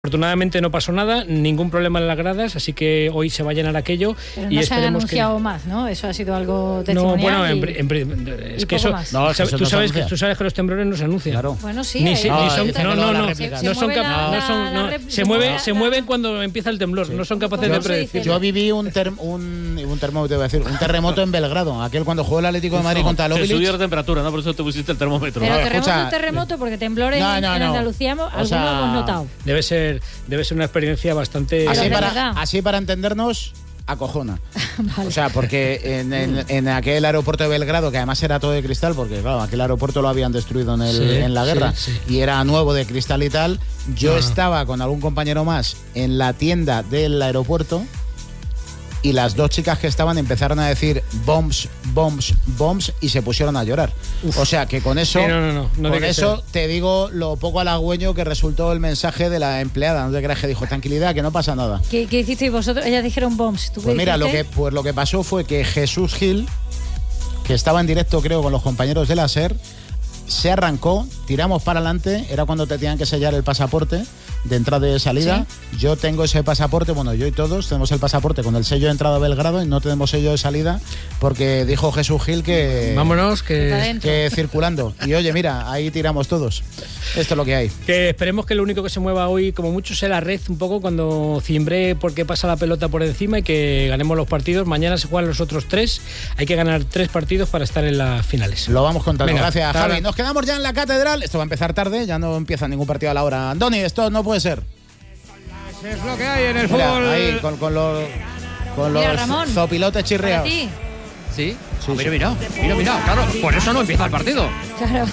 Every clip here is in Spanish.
Afortunadamente no pasó nada, ningún problema en las gradas, así que hoy se va a llenar aquello. Pero y no se han anunciado que... más, ¿no? Eso ha sido algo testimonial. No, bueno, es que eso... No, eso tú no sabes se que los temblores no se anuncian. Claro. Bueno, sí. Se mueven cuando empieza el temblor, no son capaces de predecir. Yo viví un terremoto en Belgrado, aquel cuando jugó el Atlético de Madrid contra el Obilic. Te subió la temperatura, ¿no? Por eso te pusiste el termómetro. Pero terremoto, porque temblores en Andalucía algunos hemos notado. Debe ser una experiencia bastante... Así para entendernos, acojona. Vale. O sea, porque en aquel aeropuerto de Belgrado, que además era todo de cristal, porque claro, aquel aeropuerto lo habían destruido en la guerra, y era nuevo de cristal y tal, yo estaba con algún compañero más en la tienda del aeropuerto y las dos chicas que estaban empezaron a decir bombs, bombs, bombs y se pusieron a llorar. Uf. O sea que con eso, con eso te digo lo poco halagüeño que resultó el mensaje de la empleada. No te creas que dijo, tranquilidad, que no pasa nada. ¿Qué hicisteis vosotros? Ellas dijeron bombs. ¿Tú pues mira, lo que pasó fue que Jesús Gil, que estaba en directo creo con los compañeros de la SER, se arrancó, tiramos para adelante, era cuando te tenían que sellar el pasaporte de entrada y de salida. ¿Sí? Yo tengo ese pasaporte, bueno, yo y todos tenemos el pasaporte con el sello de entrada a Belgrado y no tenemos sello de salida porque dijo Jesús Gil que... Vámonos, que circulando. Y oye, mira, ahí tiramos todos. Esto es lo que hay. Que esperemos que lo único que se mueva hoy, como mucho, sea la red un poco cuando cimbre porque pasa la pelota por encima y que ganemos los partidos. Mañana se juegan los otros 3. Hay que ganar 3 partidos para estar en las finales. Lo vamos contando. Venga, gracias, Javi. Nos quedamos ya en la catedral. Esto va a empezar tarde, ya no empieza ningún partido a la hora. Andoni, esto no puede ser. Es lo que hay en el fútbol. Ahí, con los zopilotes chirreados. Sí. Mira, claro, por eso no empieza el partido. Claro.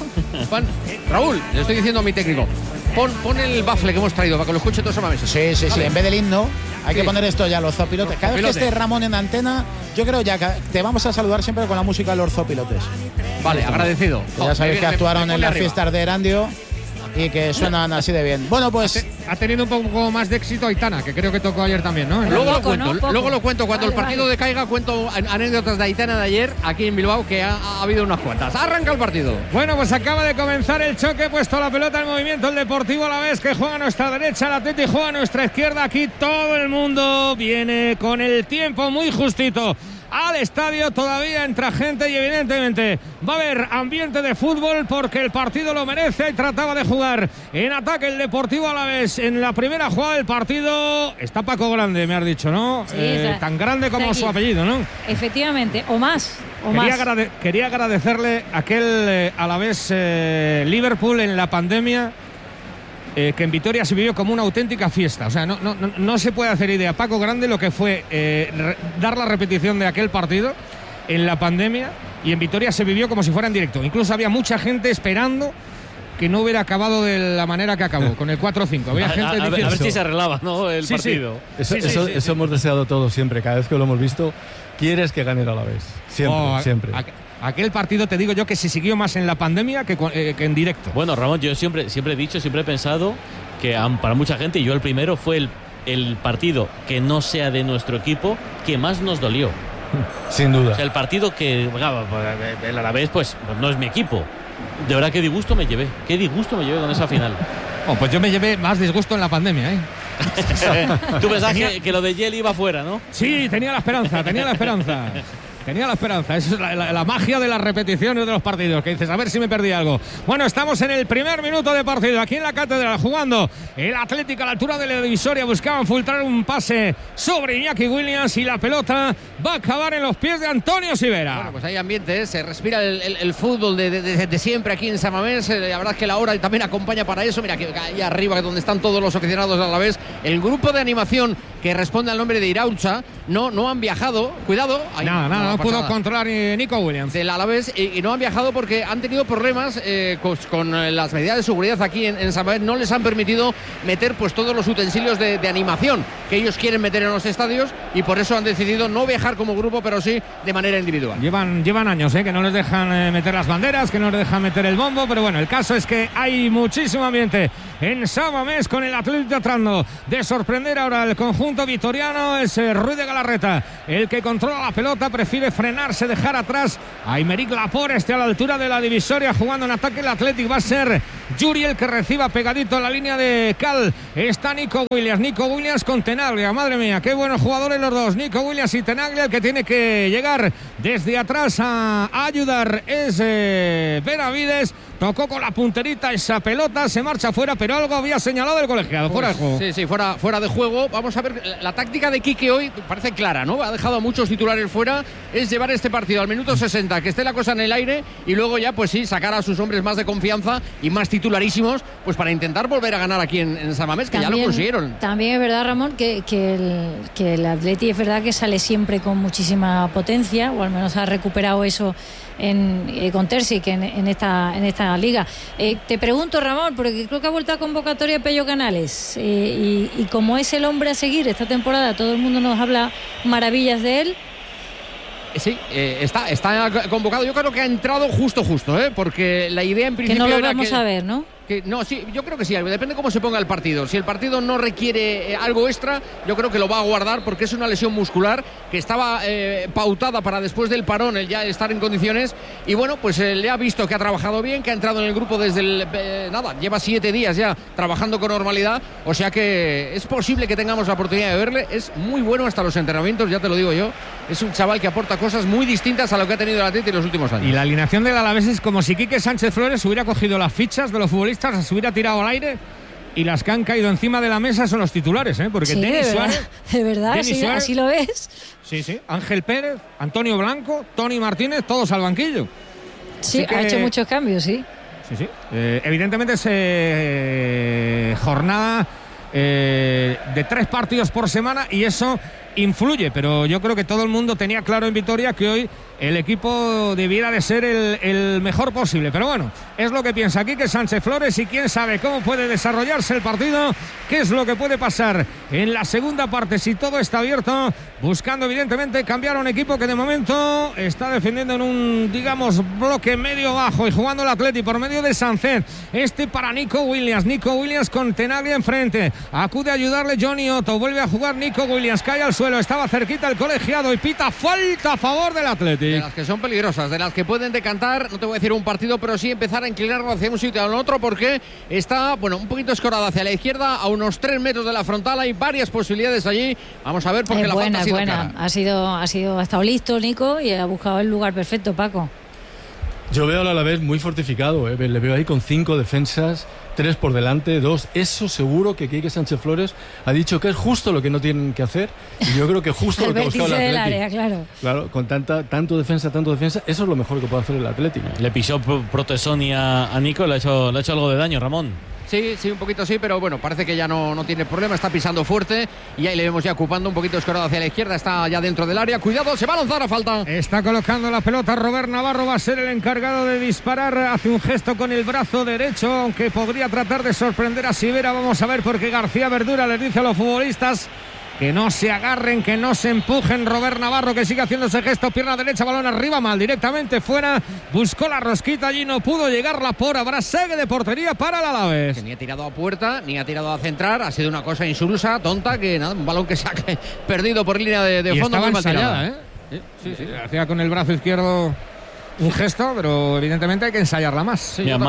Raúl, le estoy diciendo a mi técnico, pon el bafle que hemos traído para que lo escuche todo esa mesa. Sí, en vez del himno hay que poner esto ya, los zopilotes. Cada vez que esté Ramón en antena, yo creo ya que te vamos a saludar siempre con la música de los zopilotes. Vale, agradecido. Ya sabéis que actuaron en las fiestas de Erandio y que suenan así de bien. Bueno, pues ha tenido un poco más de éxito Aitana, que creo que tocó ayer también, ¿no? Luego lo cuento. Cuando el partido decaiga, cuento anécdotas de Aitana de ayer aquí en Bilbao, que ha habido unas cuantas. Arranca el partido. Bueno, pues acaba de comenzar el choque, puesto la pelota en movimiento el Deportivo Alavés, que juega a nuestra derecha, el Atleti juega a nuestra izquierda. Aquí todo el mundo viene con el tiempo muy justito al estadio, todavía entra gente y evidentemente va a haber ambiente de fútbol porque el partido lo merece. Y trataba de jugar en ataque el Deportivo Alavés en la primera jugada del partido. Está Paco Grande, me has dicho, ¿no? Sí, tan grande como su apellido, ¿no? Efectivamente, o más. Quería agradecerle aquel Alavés Liverpool en la pandemia, que en Vitoria se vivió como una auténtica fiesta. O sea, no se puede hacer idea, Paco Grande, lo que fue dar la repetición de aquel partido en la pandemia, y en Vitoria se vivió como si fuera en directo. Incluso había mucha gente esperando que no hubiera acabado de la manera que acabó, con el 4-5. Había gente diciendo... A ver si se arreglaba, ¿no? El partido. Eso hemos deseado todos siempre. Cada vez que lo hemos visto, quieres que gane el Alavés. Siempre. Aquel partido, te digo yo, que se siguió más en la pandemia que en directo. Bueno, Ramón, yo siempre he pensado que para mucha gente, y yo el primero, fue el partido que no sea de nuestro equipo que más nos dolió. Sin duda. O sea, el partido que el Alavés pues no es mi equipo. De verdad, qué disgusto me llevé con esa final. Pues yo me llevé más disgusto en la pandemia, ¿eh? Tú pensabas que lo de Yel iba fuera, ¿no? Sí, tenía la esperanza. Esa es la magia de las repeticiones de los partidos, que dices, a ver si me perdí algo. Bueno, estamos en el primer minuto de partido, aquí en la catedral, jugando el Atlético a la altura de la divisoria. Buscaban filtrar un pase sobre Iñaki Williams y la pelota va a acabar en los pies de Antonio Sivera. Bueno, pues hay ambiente, se respira el fútbol de siempre aquí en San Mamés. La verdad es que la hora también acompaña para eso. Mira, que ahí arriba, donde están todos los aficionados a la vez, el grupo de animación que responde al nombre de Iraultza, no han viajado. Cuidado. No pudo controlar Nico Williams del Alavés, y no han viajado porque han tenido problemas con las medidas de seguridad aquí en San Mamés. No les han permitido meter pues todos los utensilios de animación que ellos quieren meter en los estadios, y por eso han decidido no viajar como grupo, pero sí de manera individual. Llevan años que no les dejan meter las banderas, que no les dejan meter el bombo, pero bueno, el caso es que hay muchísimo ambiente en San Mamés, con el Atlético tratando de sorprender ahora al conjunto vitoriano. Es Ruiz de Galarreta el que controla la pelota, prefiere frenarse, dejar atrás a Aymeric Laporte, a la altura de la divisoria, jugando en ataque. El Atlético va a ser Juriel, que reciba pegadito a la línea de cal. Está Nico Williams con Tenaglia. Madre mía, qué buenos jugadores los dos, Nico Williams y Tenaglia. El que tiene que llegar desde atrás a ayudar es Benavides. Tocó con la punterita esa pelota, se marcha fuera, pero algo había señalado el colegiado. Fuera de juego. Sí, fuera de juego. Vamos a ver, la táctica de Quique hoy parece clara, ¿no? Ha dejado a muchos titulares fuera. Es llevar este partido al minuto 60, que esté la cosa en el aire, y luego ya, pues sí, sacar a sus hombres más de confianza y más titularísimos, pues para intentar volver a ganar aquí en San Mamés, que también, ya lo consiguieron. También es verdad, Ramón, que el Atleti es verdad que sale siempre con muchísima potencia, o al menos ha recuperado eso con Terzic en esta liga. Te pregunto, Ramón, porque creo que ha vuelto a convocatoria Pello Canales, y como es el hombre a seguir esta temporada, todo el mundo nos habla maravillas de él. Sí, está convocado. Yo creo que ha entrado justo, porque la idea en principio que no lo era vamos a ver, ¿no? No, sí, yo creo que sí, depende cómo se ponga el partido. Si el partido no requiere algo extra, yo creo que lo va a guardar, porque es una lesión muscular que estaba pautada para después del parón, el ya estar en condiciones. Y bueno, pues le ha visto que ha trabajado bien, que ha entrado en el grupo desde lleva 7 días ya trabajando con normalidad. O sea que es posible que tengamos la oportunidad de verle. Es muy bueno hasta los entrenamientos, ya te lo digo yo. Es un chaval que aporta cosas muy distintas a lo que ha tenido el Atleti en los últimos años. Y la alineación del Alavés es como si Quique Sánchez Flores hubiera cogido las fichas de los futbolistas, se hubiera tirado al aire, y las que han caído encima de la mesa son los titulares, porque sí, Denis Suárez, de verdad, así lo ves. Sí, Ángel Pérez, Antonio Blanco, Tony Martínez, todos al banquillo. Sí, ha hecho muchos cambios, sí. Sí. Evidentemente es jornada de 3 partidos por semana, y eso influye, pero yo creo que todo el mundo tenía claro en Vitoria que hoy el equipo debiera de ser el mejor posible, pero bueno, es lo que piensa Quique Sánchez Flores, y quién sabe cómo puede desarrollarse el partido, qué es lo que puede pasar en la segunda parte si todo está abierto, buscando evidentemente cambiar a un equipo que de momento está defendiendo en un, digamos, bloque medio bajo, y jugando el Atleti por medio de Sánchez. Para Nico Williams con Tenaglia enfrente, acude a ayudarle Johnny Otto, vuelve a jugar Nico Williams, cae al suelo, estaba cerquita el colegiado y pita falta a favor del Atleti. De las que son peligrosas, de las que pueden decantar, no te voy a decir un partido, pero sí empezar a inclinarlo hacia un sitio o al otro, porque está, un poquito escorado hacia la izquierda, a unos 3 metros de la frontal. Hay varias posibilidades allí. Vamos a ver, porque la falta ha sido clara. Ha estado listo Nico y ha buscado el lugar perfecto, Paco. Yo veo al Alavés muy fortificado, le veo ahí con 5 defensas, 3 por delante, 2. Eso seguro que Quique Sánchez Flores ha dicho que es justo lo que no tienen que hacer, y yo creo que justo lo que ha buscado el Atlético. Área, claro, con tanto defensa, eso es lo mejor que puede hacer el Atlético. Le pisó Protesoni a Nico, le ha hecho algo de daño, Ramón. Sí, un poquito sí, pero bueno, parece que ya no tiene problema, está pisando fuerte, y ahí le vemos ya ocupando un poquito escorado hacia la izquierda, está ya dentro del área. Cuidado, se va a lanzar a falta. Está colocando la pelota Robert Navarro, va a ser el encargado de disparar, hace un gesto con el brazo derecho, aunque podría tratar de sorprender a Sivera. Vamos a ver, porque García Verdura les dice a los futbolistas que no se agarren, que no se empujen. Robert Navarro, que sigue haciendo ese gesto, pierna derecha, balón arriba, mal, directamente fuera, buscó la rosquita, allí no pudo llegarla por ahora, segue de portería para el Alavés. Que ni ha tirado a puerta, ni ha tirado a centrar, ha sido una cosa insulsa, tonta, que nada, un balón que se ha perdido por línea de fondo. Estaba ensayada, Sí. Hacía con el brazo izquierdo un gesto, pero evidentemente hay que ensayarla más. Sí, mira,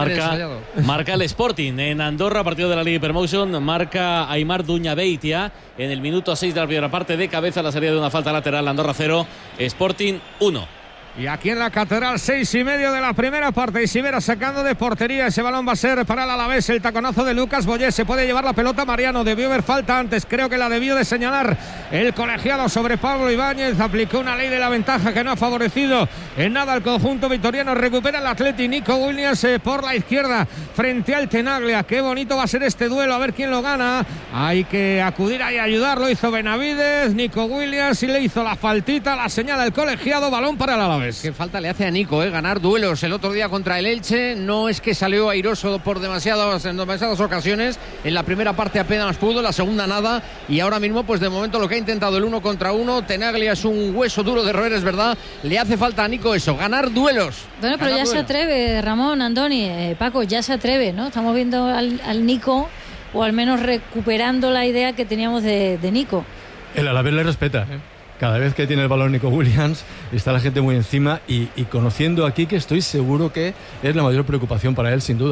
marca el Sporting en Andorra, partido de la Liga Hypermotion. Marca Aimar Duñabeitia en el minuto 6 de la primera parte, de cabeza, la salida de una falta lateral. Andorra 0, Sporting 1. Y aquí en la Catedral, 6:30 de la primera parte, y Sivera sacando de portería. Ese balón va a ser para el Alavés. El taconazo de Lucas Boyé, se puede llevar la pelota Mariano, debió haber falta antes, creo que la debió de señalar el colegiado sobre Pablo Ibáñez. Aplicó una ley de la ventaja que no ha favorecido en nada al conjunto vitoriano. Recupera el Atleti, Nico Williams por la izquierda frente al Tenaglia. Qué bonito va a ser este duelo, a ver quién lo gana. Hay que acudir ahí a ayudarlo, hizo Benavides, Nico Williams, y le hizo la faltita, la señala el colegiado, balón para el Alavés. Qué falta le hace a Nico, ganar duelos. El otro día contra el Elche no es que salió airoso por demasiadas ocasiones. En la primera parte apenas pudo, la segunda nada, y ahora mismo pues de momento lo que ha intentado el 1 contra 1. Tenaglia es un hueso duro de roer, es verdad. Le hace falta a Nico eso, ganar duelos. Bueno, pero ya se atreve, Ramón, Andoni, Paco, ya se atreve, ¿no? Estamos viendo al Nico, o al menos recuperando la idea que teníamos de Nico. El Alavés le respeta, Cada vez que tiene el balón Nico Williams está la gente muy encima, y conociendo aquí, que estoy seguro que es la mayor preocupación para él, sin duda.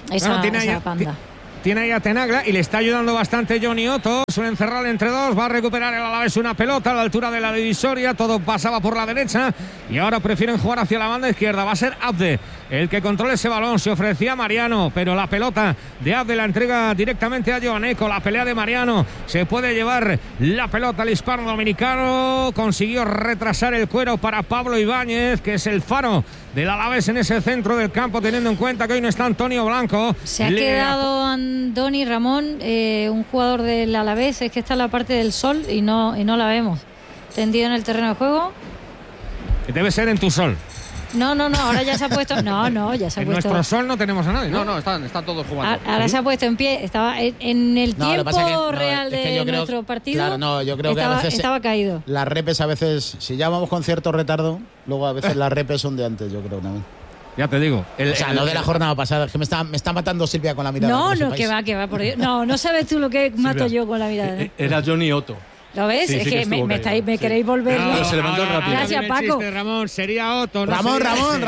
esa banda. Tiene ahí a Tenaglia y le está ayudando bastante Johnny Otto. Suelen cerrar entre dos. Va a recuperar el Alavés una pelota a la altura de la divisoria. Todo pasaba por la derecha y ahora prefieren jugar hacia la banda izquierda. Va a ser Abde el que controla ese balón. Se ofrecía Mariano, pero la pelota de Abde la entrega directamente a Joaneco. La pelea de Mariano. Se puede llevar la pelota al hispano dominicano. Consiguió retrasar el cuero para Pablo Ibáñez, que es el faro del Alavés en ese centro del campo, teniendo en cuenta que hoy no está Antonio Blanco. Se ha quedado Andoni Ramón, un jugador del Alavés, es que está en la parte del sol y no la vemos. Tendido en el terreno de juego. Debe ser en tu sol. No, ahora ya se ha puesto. No, ya se ha en puesto. En nuestro sol no tenemos a nadie, ¿no? No, están todos jugando. Ahora se ha puesto en pie. Estaba en el tiempo real de nuestro partido. Claro, yo creo que a veces estaba caído. Las repes a veces, si ya vamos con cierto retardo, luego a veces las repes son de antes, yo creo también. Ya te digo. No de la jornada pasada, es que me está matando Silvia con la mirada. No, que va, por Dios. No sabes tú lo que mato yo con la mirada. Era Johnny Otto. ¿Lo ves? Sí, es que me queréis volver. No, se levantó rápido. Gracias, Paco. Chiste, Ramón, sería Otto. Ramón.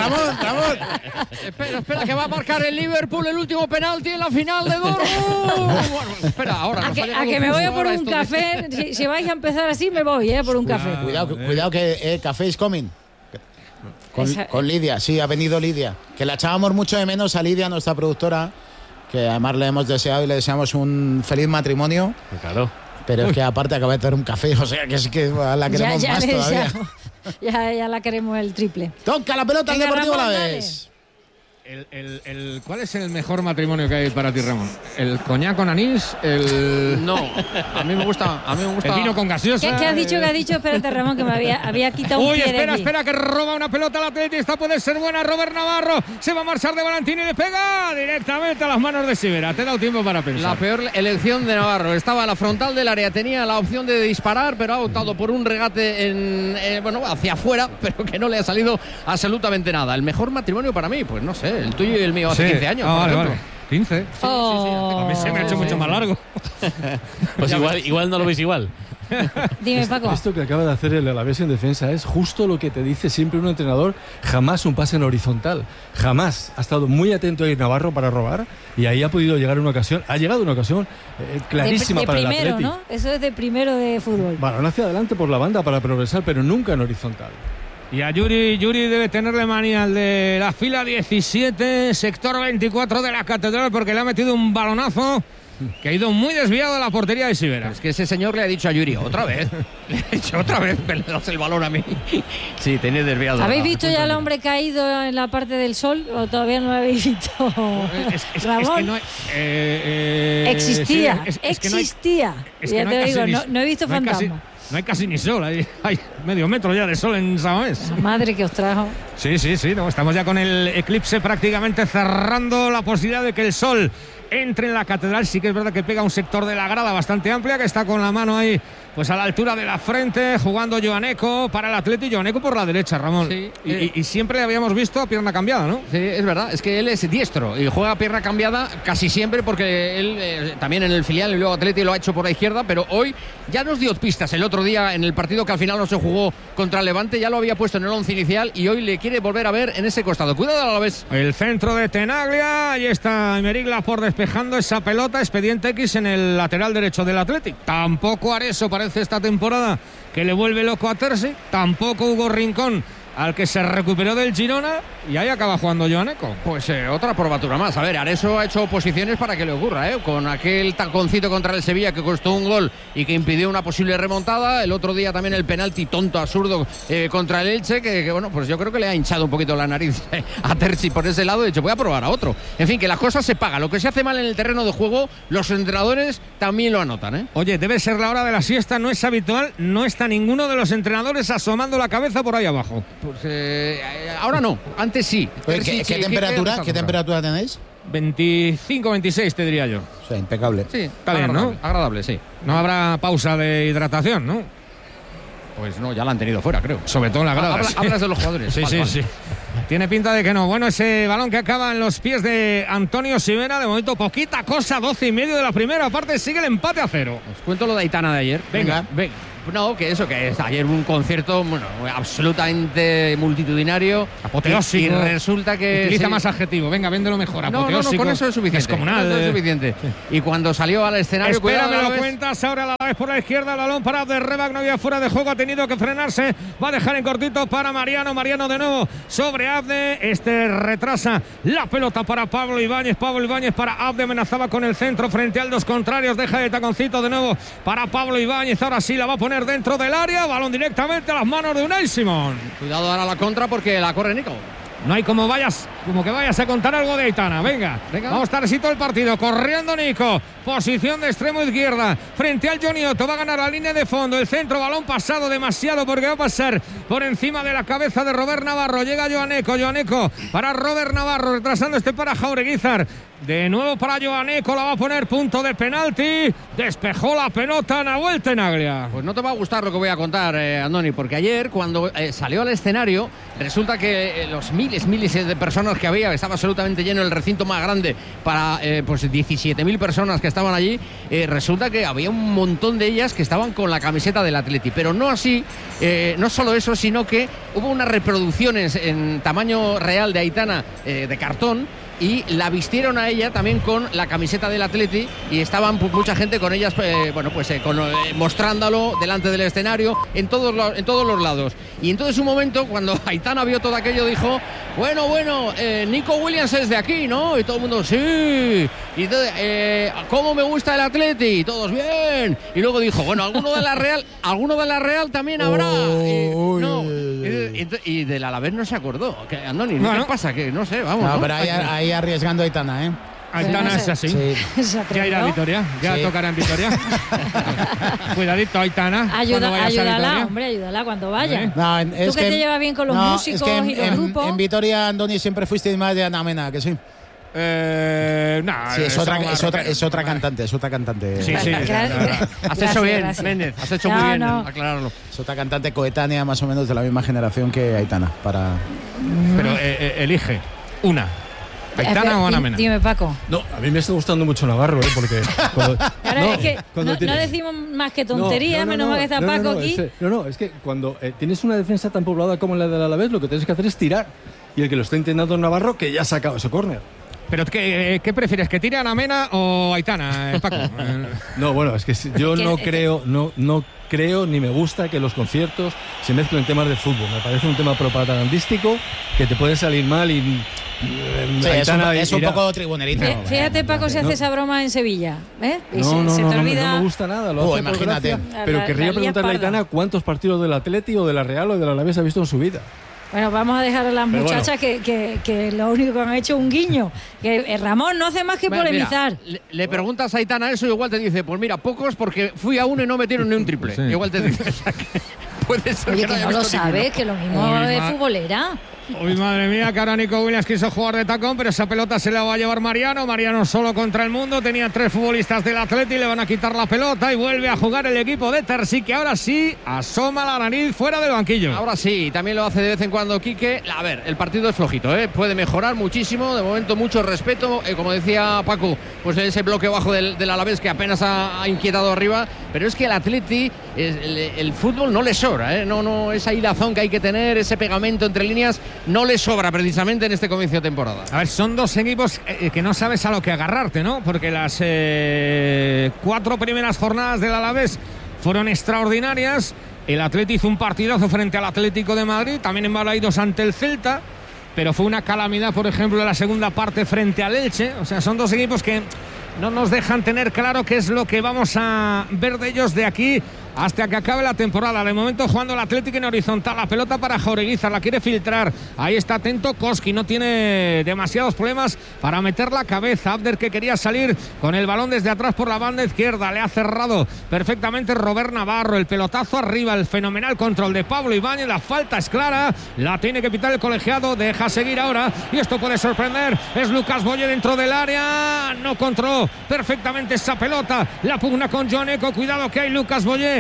Espera, que va a marcar el Liverpool el último penalti en la final de Dortmund. Bueno, espera, ahora. A que me voy a por un café. Si vais a empezar así, me voy, por un café. Cuidado que café is coming. Con Lidia, sí, ha venido Lidia. Que la echábamos mucho de menos a Lidia, nuestra productora, que además le hemos deseado y le deseamos un feliz matrimonio. Claro. Pero es que aparte acaba de tener un café, o sea que es que la queremos más todavía. Ya la queremos el triple. Toca la pelota al Deportivo Alavés. ¿Cuál es el mejor matrimonio que hay para ti, Ramón? ¿El coñac con anís? No, a mí me gusta. ¿El vino con gaseosa? ¿Qué has dicho? Espérate, Ramón, que me había quitado un pie de aquí. Espera, que roba una pelota al Atleti. Esta puede ser buena. Robert Navarro se va a marchar de Valentini y le pega directamente a las manos de Sivera. Te he dado tiempo para pensar. La peor elección de Navarro. Estaba a la frontal del área, tenía la opción de disparar, pero ha optado por un regate hacia afuera, pero que no le ha salido absolutamente nada. El mejor matrimonio para mí, pues no sé. El tuyo y el mío hace 15 años, por ejemplo. 15. Sí. A mí se me ha hecho mucho más largo. Pues igual no lo veis igual. Dime, Paco. Esto que acaba de hacer el Alavés en defensa es justo lo que te dice siempre un entrenador. Jamás un pase en horizontal. Jamás. Ha estado muy atento ahí Navarro para robar y ahí ha podido llegar una ocasión. Ha llegado una ocasión clarísima para el Atleti. ¿No? Eso es de primero de fútbol. Balón hacia adelante por la banda para progresar, pero nunca en horizontal. Y a Yuri debe tenerle manía al de la fila 17, sector 24 de la Catedral, porque le ha metido un balonazo que ha ido muy desviado de la portería de Sivera. Es que ese señor le ha dicho a Yuri, otra vez, le ha dicho otra vez, me le das el balón a mí. Sí, tenía desviado. ¿Habéis visto ya al hombre caído en la parte del sol o todavía no lo habéis visto? Ramón, no existía. Ya te digo, no he visto fantasma. No hay casi ni sol, hay medio metro ya de sol en San Mamés. La madre que os trajo. Sí, estamos ya con el eclipse prácticamente cerrando la posibilidad de que el sol entre en la Catedral. Sí que es verdad que pega un sector de la grada bastante amplia, que está con la mano ahí pues a la altura de la frente, jugando Joaneco para el Atleti. Joaneco por la derecha, Ramón. Sí, y siempre le habíamos visto a pierna cambiada, ¿no? Sí, es verdad, es que él es diestro y juega a pierna cambiada casi siempre, porque él también en el filial y luego Atleti lo ha hecho por la izquierda, pero hoy ya nos dio pistas. El otro día en el partido que al final no se jugó contra el Levante ya lo había puesto en el 11 inicial y hoy le quiere volver a ver en ese costado. Cuidado a la vez. El centro de Tenaglia, ahí está Merigla por despejando esa pelota. Expediente X en el lateral derecho del Atleti. Tampoco Areso parece esta temporada que le vuelve loco a Terzi. Tampoco Hugo Rincón, al que se recuperó del Girona, y ahí acaba jugando Joaneco. Pues otra probatura más. A ver, Areso ha hecho oposiciones para que le ocurra, con aquel taconcito contra el Sevilla que costó un gol y que impidió una posible remontada. El otro día también el penalti tonto, absurdo contra el Elche, que bueno, pues yo creo que le ha hinchado un poquito la nariz a Terzi por ese lado. De hecho, voy a probar a otro. En fin, que las cosas se pagan. Lo que se hace mal en el terreno de juego, los entrenadores también lo anotan, Oye, debe ser la hora de la siesta, no es habitual, no está ninguno de los entrenadores asomando la cabeza por ahí abajo. Pues ahora no, antes sí. ¿Qué temperatura tenéis? 25, 26 te diría yo. O sea, impecable. Sí, está bien, ¿no? Agradable, sí. No habrá pausa de hidratación, ¿no? Pues no, ya la han tenido fuera, creo. Sobre todo en la grada. Hablas de los jugadores. Sí. Tiene pinta de que no. Bueno, ese balón que acaba en los pies de Antonio Sivera, de momento poquita cosa, 12 y medio de la primera parte, sigue el empate a 0. Os cuento lo de Aitana de ayer. Venga. No, que es ayer un concierto absolutamente multitudinario. Apoteósico. Y resulta que... Utiliza más adjetivo, venga, véndelo mejor. Apoteósico. No, con eso es suficiente. Descomunal. Eso es suficiente. Sí. Y cuando salió al escenario... Espera, me lo cuentas. Ahora a la vez por la izquierda, el balón para Abderrabak, no había fuera de juego, ha tenido que frenarse. Va a dejar en cortito para Mariano. Mariano de nuevo sobre Abde. Retrasa la pelota para Pablo Ibáñez. Pablo Ibáñez para Abde, amenazaba con el centro frente al dos contrarios. Deja de taconcito de nuevo para Pablo Ibáñez. Ahora sí la va a poner dentro del área. Balón directamente a las manos de Unai Simón. Cuidado ahora la contra porque la corre Nico. No hay como que vayas a contar algo de Aitana. Venga. Vamos a estar así todo el partido. Corriendo Nico. Posición de extremo izquierda. Frente al Johnny Otto. Va a ganar la línea de fondo. El centro, balón pasado demasiado porque va a pasar por encima de la cabeza de Robert Navarro. Llega Joaneco. Joaneco para Robert Navarro. Retrasando para Jaureguizar. De nuevo para Joaneco. La va a poner punto de penalti. Despejó la pelota Nahuel Tenaglia. Pues no te va a gustar lo que voy a contar, Andoni, porque ayer cuando salió al escenario resulta que los miles de personas que había, estaba absolutamente lleno el recinto más grande para pues 17.000 personas que estaban allí, resulta que había un montón de ellas que estaban con la camiseta del Atleti, pero no así, no solo eso, sino que hubo unas reproducciones en tamaño real de Aitana de cartón, y la vistieron a ella también con la camiseta del Atleti y estaban mucha gente con ellas mostrándolo delante del escenario en todos los lados. Y entonces un momento cuando Aitana vio todo aquello dijo bueno, Nico Williams es de aquí, ¿no? Y todo el mundo sí. Y entonces, ¿cómo me gusta el Atleti? Y todos bien. Y luego dijo, bueno, alguno de la Real también habrá. Y del Alavés no se acordó. Andoni, ¿qué pasa? Que no sé, vamos. No, pero ahí arriesgando Aitana, ¿eh? Aitana es así. Sí. Ya irá a Vitoria, tocará en Vitoria. Cuidadito, Aitana. Ayúdala cuando vaya. No, tú que te llevas bien con los músicos y los grupos. En Vitoria, Andoni, siempre fuiste más de Ana Mena, que sí. Sí, es otra cantante. Sí. Has hecho bien, Méndez. Has hecho muy bien aclararlo. Es otra cantante coetánea, más o menos de la misma generación que Aitana. Pero elige una. ¿Aitana o Ana Mena? Dime, Paco. No, a mí me está gustando mucho Navarro, porque... no decimos más que tonterías, menos mal que está Paco aquí. Es que cuando tienes una defensa tan poblada como la del Alavés, lo que tienes que hacer es tirar. Y el que lo está intentando Navarro, que ya ha sacado ese córner. ¿Pero qué prefieres? ¿Que tire a Ana Mena o Aitana, Paco? No, bueno, es que yo no creo ni me gusta que los conciertos se mezclen temas de fútbol. Me parece un tema propagandístico que te puede salir mal y... Sí, es un poco tribunerito. Fíjate, Paco, si hace esa broma en Sevilla. Y no me gusta nada. Imagínate. Pero querría preguntarle a Aitana cuántos partidos del Atleti o de la Real o del Alavés ha visto en su vida. Bueno, vamos a dejar a las muchachas que lo único que han hecho es un guiño. Que Ramón no hace más que polemizar. Mira, le preguntas a Aitana eso y igual te dice, pues mira, pocos porque fui a uno y no metieron ni un triple. Sí. Igual te dice, puede ser. Oye, que no lo sabe, que lo mismo de futbolera. Uy, madre mía, que ahora Nico Williams quiso jugar de tacón, pero esa pelota se la va a llevar Mariano. Mariano solo contra el mundo. Tenía 3 futbolistas del Atleti, le van a quitar la pelota y vuelve a jugar el equipo de Terzi, que ahora sí asoma la nariz fuera del banquillo. Ahora sí, también lo hace de vez en cuando Quique. A ver, el partido es flojito, puede mejorar muchísimo. De momento mucho respeto, como decía Paco, pues ese bloque bajo del Alavés que apenas ha inquietado arriba. Pero es que el Atleti, el fútbol no le sobra, no esa hilazón que hay que tener, ese pegamento entre líneas, no le sobra precisamente en este comienzo de temporada. A ver, son dos equipos que no sabes a lo que agarrarte, ¿no? Porque las 4 primeras jornadas del Alavés fueron extraordinarias. El Atleti hizo un partidazo frente al Atlético de Madrid, también en Balaidos ante el Celta, pero fue una calamidad, por ejemplo, en la segunda parte frente al Elche. O sea, son dos equipos que no nos dejan tener claro qué es lo que vamos a ver de ellos de aquí hasta que acabe la temporada. De momento jugando el Atlético en horizontal, la pelota para Jaureguizar, la quiere filtrar, ahí está atento Koski, no tiene demasiados problemas para meter la cabeza. Abder, que quería salir con el balón desde atrás por la banda izquierda, le ha cerrado perfectamente Robert Navarro, el pelotazo arriba, el fenomenal control de Pablo Ibáñez, la falta es clara, la tiene que pitar el colegiado, deja seguir ahora y esto puede sorprender. Es Lucas Boye dentro del área, no controló perfectamente esa pelota, la pugna con Joaneco, cuidado que hay Lucas Boye,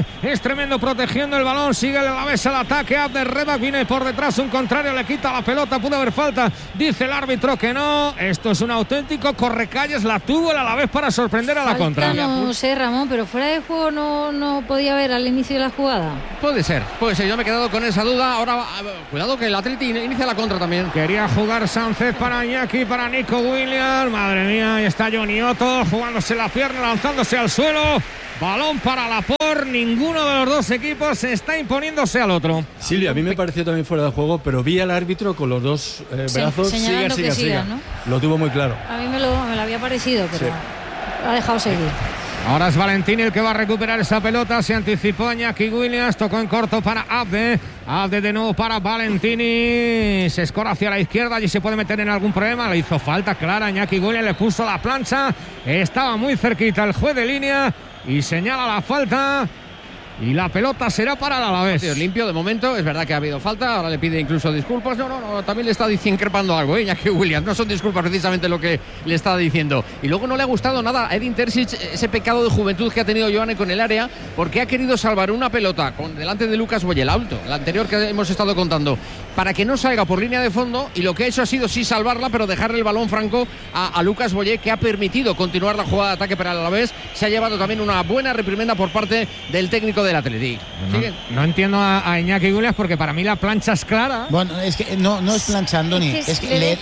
es tremendo protegiendo el balón, sigue el Alavés al ataque, Abder Rebak viene por detrás, un contrario le quita la pelota, pudo haber falta, dice el árbitro que no, esto es un auténtico correcalles, la tuvo el Alavés para sorprender a la contra. No sé, Ramón, pero fuera de juego no podía haber al inicio de la jugada. Puede ser, yo me he quedado con esa duda, ahora cuidado que el Atleti inicia la contra también. Quería jugar Sánchez para Iñaki, para Nico Williams, madre mía, ahí está Johnny Otto jugándose la pierna, lanzándose al suelo. Balón para Laporte, ninguno de los dos equipos está imponiéndose al otro. Silvia, a mí me pareció también fuera de juego, pero vi al árbitro con los dos brazos, siga, ¿no? Lo tuvo muy claro. A mí me lo había parecido, pero lo ha dejado seguir. Ahora es Valentín el que va a recuperar esa pelota. Se anticipó Iñaki Williams, tocó en corto para Abde de nuevo para Valentini, se escora hacia la izquierda, allí se puede meter en algún problema, le hizo falta clara, Iñaki Williams le puso la plancha, estaba muy cerquita el juez de línea y señala la falta. Y la pelota será para el Alavés. Limpio de momento, es verdad que ha habido falta, ahora le pide incluso disculpas. No, también le está increpando algo, Iñaki Williams. No son disculpas precisamente lo que le está diciendo. Y luego no le ha gustado nada a Edin Terzic ese pecado de juventud que ha tenido Joane con el área, porque ha querido salvar una pelota delante de Lucas Boye, el alto, la anterior que hemos estado contando, para que no salga por línea de fondo, y lo que ha hecho ha sido sí salvarla, pero dejarle el balón franco a Lucas Boye, que ha permitido continuar la jugada de ataque para el Alavés. Se ha llevado también una buena reprimenda por parte del técnico del Athletic. No entiendo a Iñaki Williams, porque para mí la plancha es clara. Bueno, es que no es planchando ni. Es que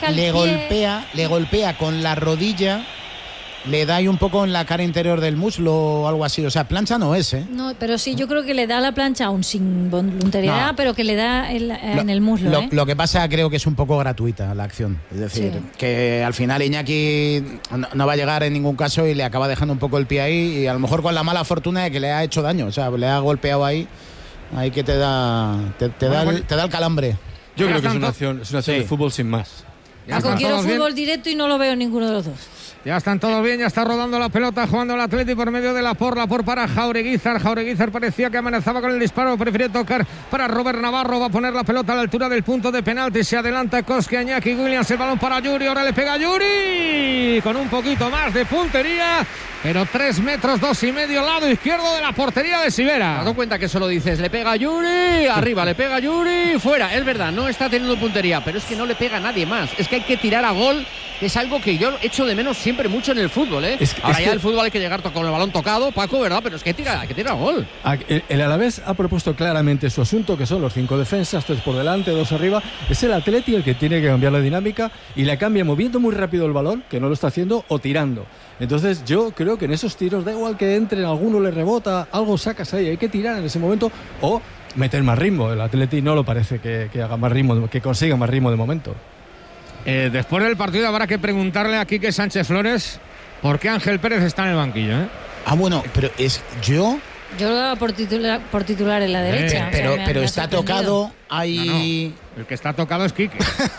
le golpea con la rodilla, le da ahí un poco en la cara interior del muslo o algo así. O sea, plancha no es, ¿eh? No, pero sí, yo creo que le da la plancha aún sin voluntariedad, pero que le da en el muslo. Lo que pasa, creo que es un poco gratuita la acción. Es decir, que al final Iñaki no va a llegar en ningún caso y le acaba dejando un poco el pie ahí, y a lo mejor con la mala fortuna de que le ha hecho daño. O sea, le ha golpeado ahí que te da el calambre. Yo creo que es una acción de fútbol sin más. Quiero fútbol directo y no lo veo en ninguno de los dos. Ya están todos bien, ya está rodando la pelota, jugando el Atleti por medio de Laporte para Jaureguizar. Jaureguizar parecía que amenazaba con el disparo, prefirió tocar para Robert Navarro, va a poner la pelota a la altura del punto de penalti, se adelanta Koski, Iñaki Williams, el balón para Yuri, ahora le pega Yuri, con un poquito más de puntería, pero 3 metros, 2,5, lado izquierdo de la portería de Sivera. ¿Te has dado cuenta que solo dices, le pega Yuri, arriba, le pega Yuri, fuera? Es verdad, no está teniendo puntería, pero es que no le pega a nadie más, es que hay que tirar a gol, que es algo que yo echo de menos siempre mucho en el fútbol, ¿eh? Ahora ya el fútbol hay que llegar con el balón tocado, Paco, ¿verdad? Pero es que hay que tirar a gol. El Alavés ha propuesto claramente su asunto, que son los 5 defensas, 3 por delante, 2 arriba. Es el Atleti el que tiene que cambiar la dinámica, y la cambia moviendo muy rápido el balón, que no lo está haciendo, o tirando. Entonces yo creo que en esos tiros da igual que entre, alguno le rebota, algo sacas ahí, hay que tirar en ese momento o meter más ritmo. El Atleti no lo parece que haga más ritmo, que consiga más ritmo de momento. Después del partido habrá que preguntarle a Quique Sánchez Flores por qué Ángel Pérez está en el banquillo, ¿eh? Bueno, pero es yo lo daba por titular en la derecha. Pero está tocado ahí. No. El que está tocado es Quique.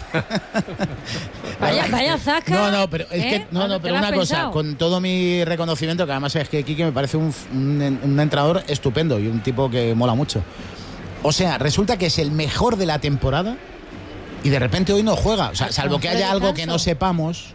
Vaya zasca. No, pero es que pero una cosa, con todo mi reconocimiento, que además es que Quique me parece un entrenador estupendo y un tipo que mola mucho. O sea, resulta que es el mejor de la temporada y de repente hoy no juega. O sea, salvo que haya algo que no sepamos,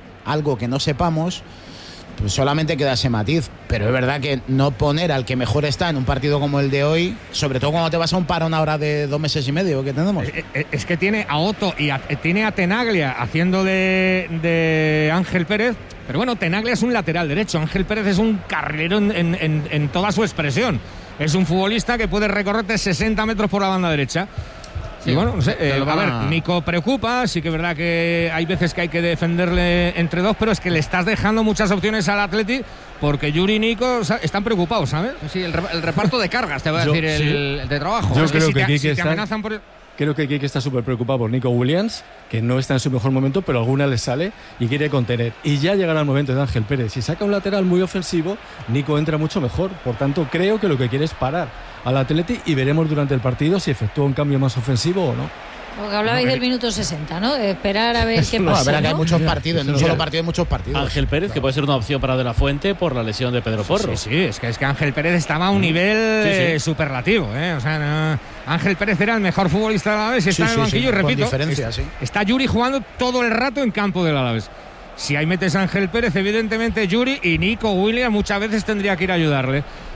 pues solamente queda ese matiz. Pero es verdad que no poner al que mejor está en un partido como el de hoy, sobre todo cuando te vas a un parón ahora de 2 meses y medio que tenemos. Es que tiene a Otto y tiene a Tenaglia haciendo de Ángel Pérez. Pero bueno, Tenaglia es un lateral derecho, Ángel Pérez es un carrilero en toda su expresión. Es un futbolista que puede recorrerte 60 metros por la banda derecha. Sí, y bueno, no sé, a ver, Nico preocupa, sí que es verdad que hay veces que hay que defenderle entre dos, pero es que le estás dejando muchas opciones al Atleti, porque Yuri y Nico están preocupados, ¿sabes? Sí, el reparto de cargas, te voy a decir, el de trabajo. Yo creo que Quique amenazan por... Creo que Quique está súper preocupado por Nico Williams, que no está en su mejor momento, pero alguna le sale y quiere contener. Y ya llegará el momento de Ángel Pérez. Si saca un lateral muy ofensivo, Nico entra mucho mejor. Por tanto, creo que lo que quiere es parar al Atleti y veremos durante el partido si efectúa un cambio más ofensivo o no. Porque hablabais del minuto 60, ¿no? De esperar a ver qué pasa. A ver, que hay muchos partidos, en un solo partido hay muchos partidos. Ángel Pérez, que puede ser una opción para De la Fuente por la lesión de Pedro Porro. Sí, es que Ángel Pérez estaba a un nivel superlativo, ¿eh? O sea, Ángel Pérez era el mejor futbolista del Alavés y está en el banquillo, y repito, está Yuri jugando todo el rato en campo del Alavés. Si ahí metes a Ángel Pérez, evidentemente Yuri y Nico Williams muchas veces tendría que ir a ayudarle.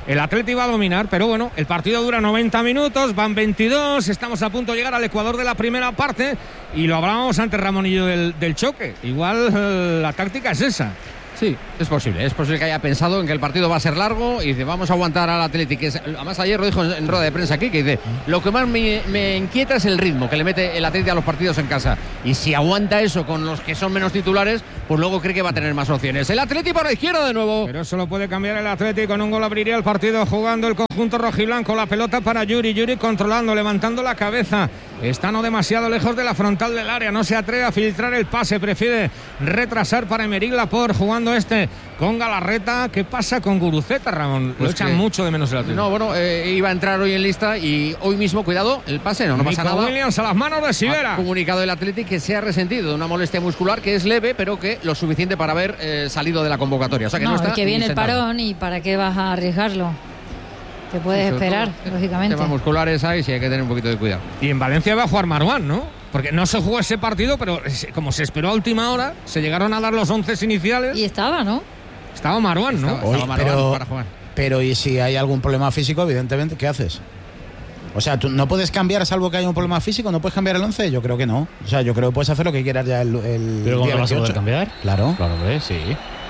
El Atleti va a dominar, pero bueno, el partido dura 90 minutos, van 22, estamos a punto de llegar al ecuador de la primera parte y lo hablábamos antes, Ramonillo, del choque. Igual la táctica es esa. Sí, es posible que haya pensado en que el partido va a ser largo y dice, vamos a aguantar al Atleti, que además ayer lo dijo en rueda de prensa aquí, que dice, lo que más me inquieta es el ritmo que le mete el Atleti a los partidos en casa, y si aguanta eso con los que son menos titulares, pues luego cree que va a tener más opciones. El Atleti por la izquierda de nuevo. Pero eso lo puede cambiar el Atleti, con un gol abriría el partido jugando el conjunto rojiblanco, la pelota para Yuri controlando, levantando la cabeza, está no demasiado lejos de la frontal del área, no se atreve a filtrar el pase, prefiere retrasar para Aymeric Laporte, jugando con Galarreta. ¿Qué pasa con Guruceta, Ramón? Lo echan mucho de menos el Atlético. No, bueno, iba a entrar hoy en lista y hoy mismo, cuidado, el pase, no pasa nada. Williams a las manos de Sivera. Ha comunicado el Atlético que se ha resentido de una molestia muscular que es leve, pero que lo suficiente para haber salido de la convocatoria. O sea que no está. Que viene el sentado. parón y ¿para qué vas a arriesgarlo? Te puedes esperar, lógicamente. Temas musculares hay, sí hay que tener un poquito de cuidado. Y en Valencia va a jugar Marouane, ¿no? Porque no se jugó ese partido, pero como se esperó a última hora, se llegaron a dar los 11 iniciales. Y estaba, ¿no? Estaba Marouane, ¿no? Oye, estaba Marouane para jugar. Pero ¿y si hay algún problema físico, evidentemente, qué haces? O sea, ¿tú no puedes cambiar salvo que haya un problema físico? ¿No puedes cambiar el 11? Yo creo que no. O sea, yo creo que puedes hacer lo que quieras ya el ¿Pero cómo día no vas a 28. poder cambiar? Claro. Claro, hombre, sí.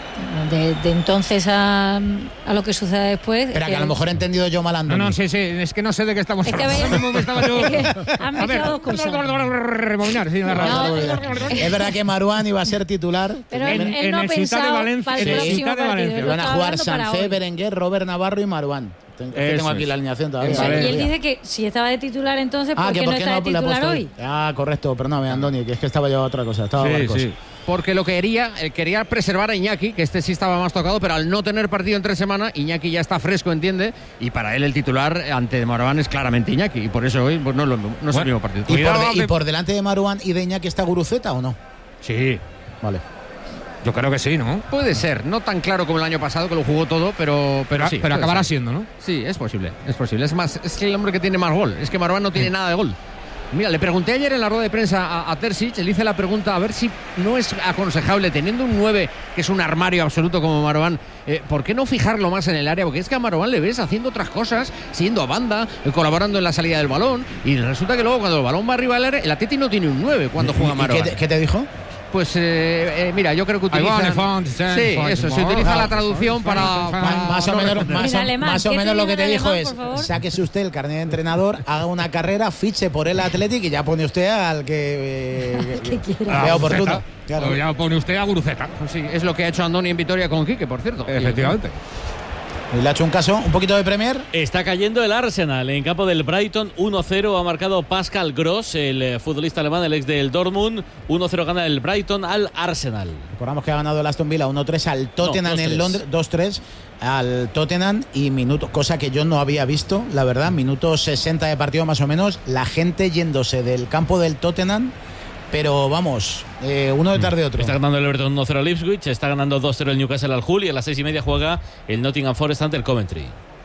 De entonces a lo que sucede después. Espera, que a lo mejor he entendido yo mal a Andoni. No, sí, es que no sé de qué estamos Es que hablando. han mezclado dos cosas. Rebobinar, sí, Es verdad que Marouane iba a ser titular. Pero él en no ha el Ciutat de pensado Valencia, para el en el próximo Ciutat de partido. Valencia. Él lo Van a estaba jugar hablando para Sancé, hoy. Berenguer, Robert Navarro y Marouane. Tengo Eso aquí es. la alineación todavía. Eso Y es. él dice que si estaba de titular entonces, ¿por qué que no está de le ha titular puesto hoy? Correcto, perdóname, Andoni, que es que estaba yo a otra cosa. Estaba a barcos. Sí. Porque lo que quería preservar a Iñaki, que este sí estaba más tocado, pero al no tener partido en 3 semanas, Iñaki ya está fresco, entiende, y para él el titular ante Marouane es claramente Iñaki, y por eso hoy pues, no es el mismo partido. ¿Y por delante de Marouane y de Iñaki está Guruceta o no? Sí. Vale. Yo creo que sí, ¿no? Puede ser, no tan claro como el año pasado, que lo jugó todo, pero sí. Pero acabará ser. siendo, ¿no? Sí, es posible. Es más, es el hombre que tiene más gol. Es que Marouane no tiene nada de gol. Mira, le pregunté ayer en la rueda de prensa a Terzic, le hice la pregunta a ver si no es aconsejable, teniendo un 9 que es un armario absoluto como Marouane, ¿por qué no fijarlo más en el área? Porque es que a Marouane le ves haciendo otras cosas, siendo a banda, colaborando en la salida del balón, y resulta que luego cuando el balón va arriba del área, el Atleti no tiene un 9 cuando juega Marouane. ¿Qué te dijo? Pues mira, yo creo que utilizan... Sí, eso, se utiliza la traducción para... Más o menos lo que te dijo es, sáquese usted el carnet de entrenador, haga una carrera, fiche por el Athletic y ya pone usted al que vea oportuno. Claro. Ya pone usted a Guruceta. Sí, es lo que ha hecho Andoni en Vitoria con Quique, por cierto. Efectivamente. Y le ha hecho un caso, un poquito de Premier. Está cayendo el Arsenal en campo del Brighton. 1-0 ha marcado Pascal Gross, el futbolista alemán, el ex del Dortmund. 1-0 gana el Brighton al Arsenal. Recordamos que ha ganado el Aston Villa 1-3 al Tottenham en Londres. 2-3 al Tottenham y cosa que yo no había visto, la verdad. Minuto 60 de partido más o menos. La gente yéndose del campo del Tottenham. Pero vamos, uno detrás de otro. Está ganando el Everton 1-0 al Ipswich, está ganando 2-0 el Newcastle al Hull y a las 6:30 juega el Nottingham Forest ante el Coventry.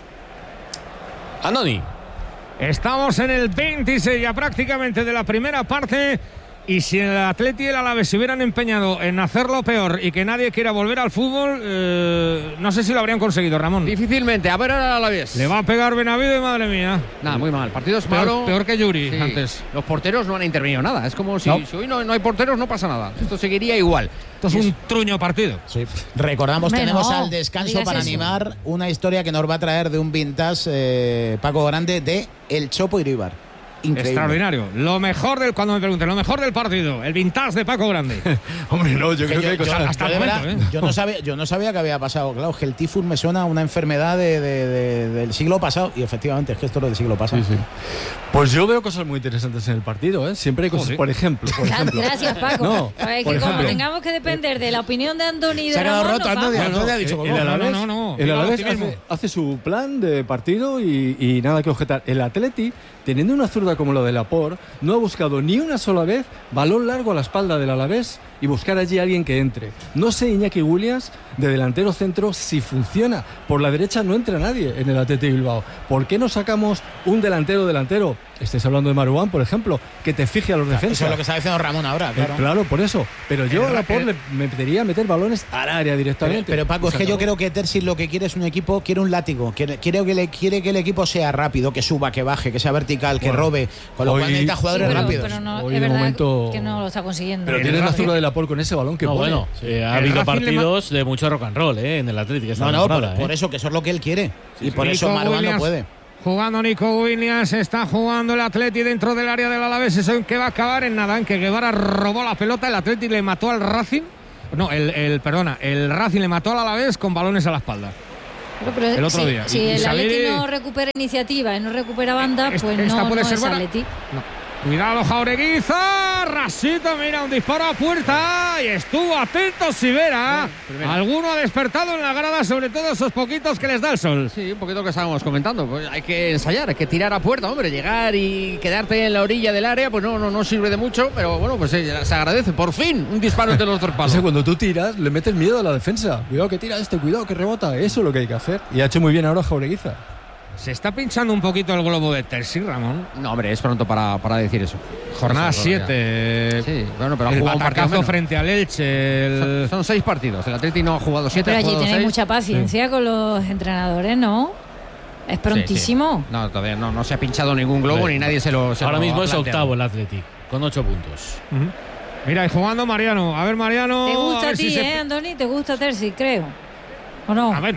Andoni. Estamos en el 26 ya prácticamente de la primera parte. Y si el Atleti y el Alavés se hubieran empeñado en hacerlo peor y que nadie quiera volver al fútbol, no sé si lo habrían conseguido, Ramón. Difícilmente. A ver ahora el Alavés. Le va a pegar Benavido y madre mía. Nada, muy mal. El partido es malo. Peor que Yuri Sí. antes. Los porteros no han intervenido nada. Es como si hoy no hay porteros, no pasa nada. Esto seguiría igual. Esto es un truño partido. Sí. Recordamos, tenemos al descanso digas para eso. animar una historia que nos va a traer de un vintage Paco Grande de El Chopo Iríbar. Increíble. Extraordinario. Lo mejor cuando me pregunten, lo mejor del partido, el vintage de Paco Grande. Hombre, no, yo creo que hay cosas. hasta el de momento, verdad, yo no sabía que había pasado. Claro, que el tifus me suena a una enfermedad del siglo pasado. Y efectivamente, es que esto es lo del siglo pasado. Sí. Pues yo veo cosas muy interesantes en el partido, ¿eh? Siempre hay cosas, sí. por ejemplo. Gracias, Paco. No, A ver, por que como ejemplo. tengamos que depender de la opinión de Andoni y de Se ha quedado Ramón, roto, nos Andoni. vamos. Andoni ha dicho, El Alavés, no. el Viva Alavés el optimismo. hace su plan de partido y nada que objetar. El Atleti, teniendo una zurda absurda como la de Laporte, no ha buscado ni una sola vez balón largo a la espalda del Alavés y buscar allí a alguien que entre. No sé, Iñaki Williams, de delantero centro, si funciona. Por la derecha no entra nadie en el Athletic Bilbao. ¿Por qué no sacamos un delantero? Estáis hablando de Marouane, por ejemplo, que te fije a los defensas. Eso es lo que está diciendo Ramón ahora, claro. Claro, por eso. Pero yo a Laporte le metería meter balones al área directamente. Pero Paco, es que yo creo que Terzic lo que quiere es un equipo, quiere un látigo, quiere que el equipo sea rápido, que suba, que baje, que sea vertical, que robe, con lo cual necesita jugadores rápidos. Pero no, hoy es verdad momento... que no lo está consiguiendo. Pero tienes la zurda de Laporte con ese balón que pone. Bueno, ha habido partidos de mucho rock and roll en el Atlético. Por eso, que eso es lo que él quiere. Y por eso Marouane no puede. Jugando Nico Williams, está jugando el Atleti dentro del área del Alavés. Eso en que va a acabar en nada, en que Guevara robó la pelota, el Atleti le mató al Racing. No, el Racing le mató al Alavés con balones a la espalda. Pero el otro día. Si el Atleti no recupera iniciativa y no recupera banda, pues no es Atleti. No. Cuidado, Jaureguiza, rasito, mira, un disparo a puerta y estuvo atento Sivera. Alguno ha despertado en la grada, sobre todo esos poquitos que les da el sol. Sí, un poquito que estábamos comentando. Pues hay que ensayar, hay que tirar a puerta, hombre, llegar y quedarte en la orilla del área, pues no sirve de mucho, pero bueno, pues se agradece. Por fin, un disparo entre los dos palos. Cuando tú tiras, le metes miedo a la defensa. Cuidado que tira cuidado que rebota. Eso es lo que hay que hacer. Y ha hecho muy bien ahora Jaureguiza. Se está pinchando un poquito el globo de Terzic, Ramón. No, hombre, es pronto para decir eso. Jornada 7. Sí, bueno, pero ha el jugado un partido frente al Elche. Son 6 partidos. El Atleti no ha jugado 7. Pero allí tenéis mucha paciencia con los entrenadores, ¿no? Es prontísimo. Sí. No, todavía no se ha pinchado ningún globo ni nadie se lo ahora mismo es planteado. octavo el Atleti, con 8 puntos. Mira, y jugando Mariano. A ver, Mariano. ¿Te gusta a ti, Andoni? ¿Te gusta Terzic, creo? ¿O no? A ver,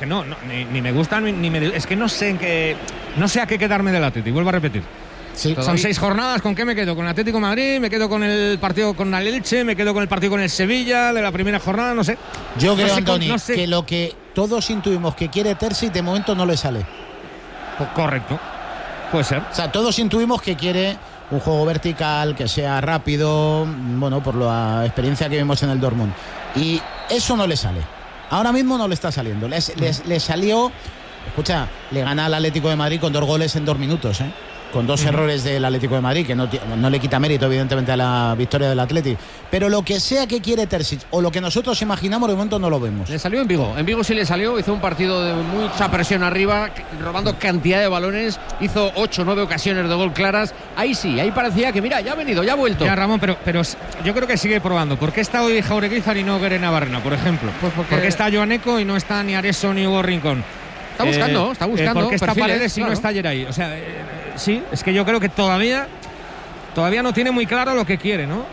ni me gusta, es que no sé a qué quedarme del Atleti, vuelvo a repetir. Sí, son 6 jornadas, ¿con qué me quedo? Con el Atlético de Madrid, me quedo con el partido con el Elche, me quedo con el partido con el Sevilla de la primera jornada, no sé. Yo creo, Andoni, que lo que todos intuimos que quiere Terzic de momento no le sale. Pues correcto, puede ser. O sea, todos intuimos que quiere un juego vertical, que sea rápido, bueno, por la experiencia que vimos en el Dortmund. Y eso no le sale. Ahora mismo no le está saliendo. Le salió, escucha, le gana al Atlético de Madrid con 2 goles en 2 minutos, con 2 errores del Atlético de Madrid, que no le quita mérito, evidentemente, a la victoria del Atlético. Pero lo que sea que quiere Terzic, o lo que nosotros imaginamos, de momento no lo vemos. Le salió en Vigo. En Vigo sí le salió, hizo un partido de mucha presión arriba, robando cantidad de balones, hizo 8 o 9 ocasiones de gol claras. Ahí sí, ahí parecía que, mira, ya ha venido, ya ha vuelto. Ya, Ramón, pero yo creo que sigue probando. ¿Por qué está hoy Jaureguiza y no Guerena Barrena, por ejemplo? Pues ¿Por qué está Joaneco y no está ni Areso ni Hugo Rincón? Está buscando. ¿Por qué está perfiles, Paredes y no está Geray? O sea, sí, es que yo creo que todavía no tiene muy claro lo que quiere, ¿no?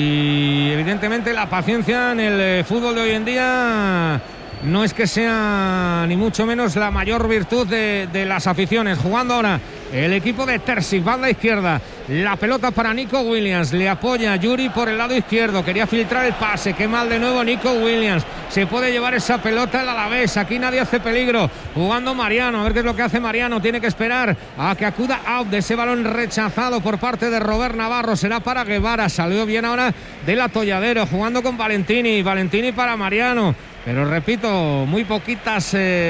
Y evidentemente la paciencia en el fútbol de hoy en día no es que sea ni mucho menos la mayor virtud de las aficiones. Jugando ahora el equipo de Terzic, banda izquierda, la pelota para Nico Williams, le apoya Yuri por el lado izquierdo, quería filtrar el pase, qué mal de nuevo Nico Williams, se puede llevar esa pelota el Alavés, aquí nadie hace peligro, jugando Mariano, a ver qué es lo que hace Mariano, tiene que esperar a que acuda out de ese balón rechazado por parte de Robert Navarro, será para Guevara, salió bien ahora del atolladero, jugando con Valentini para Mariano. Pero repito, muy poquitos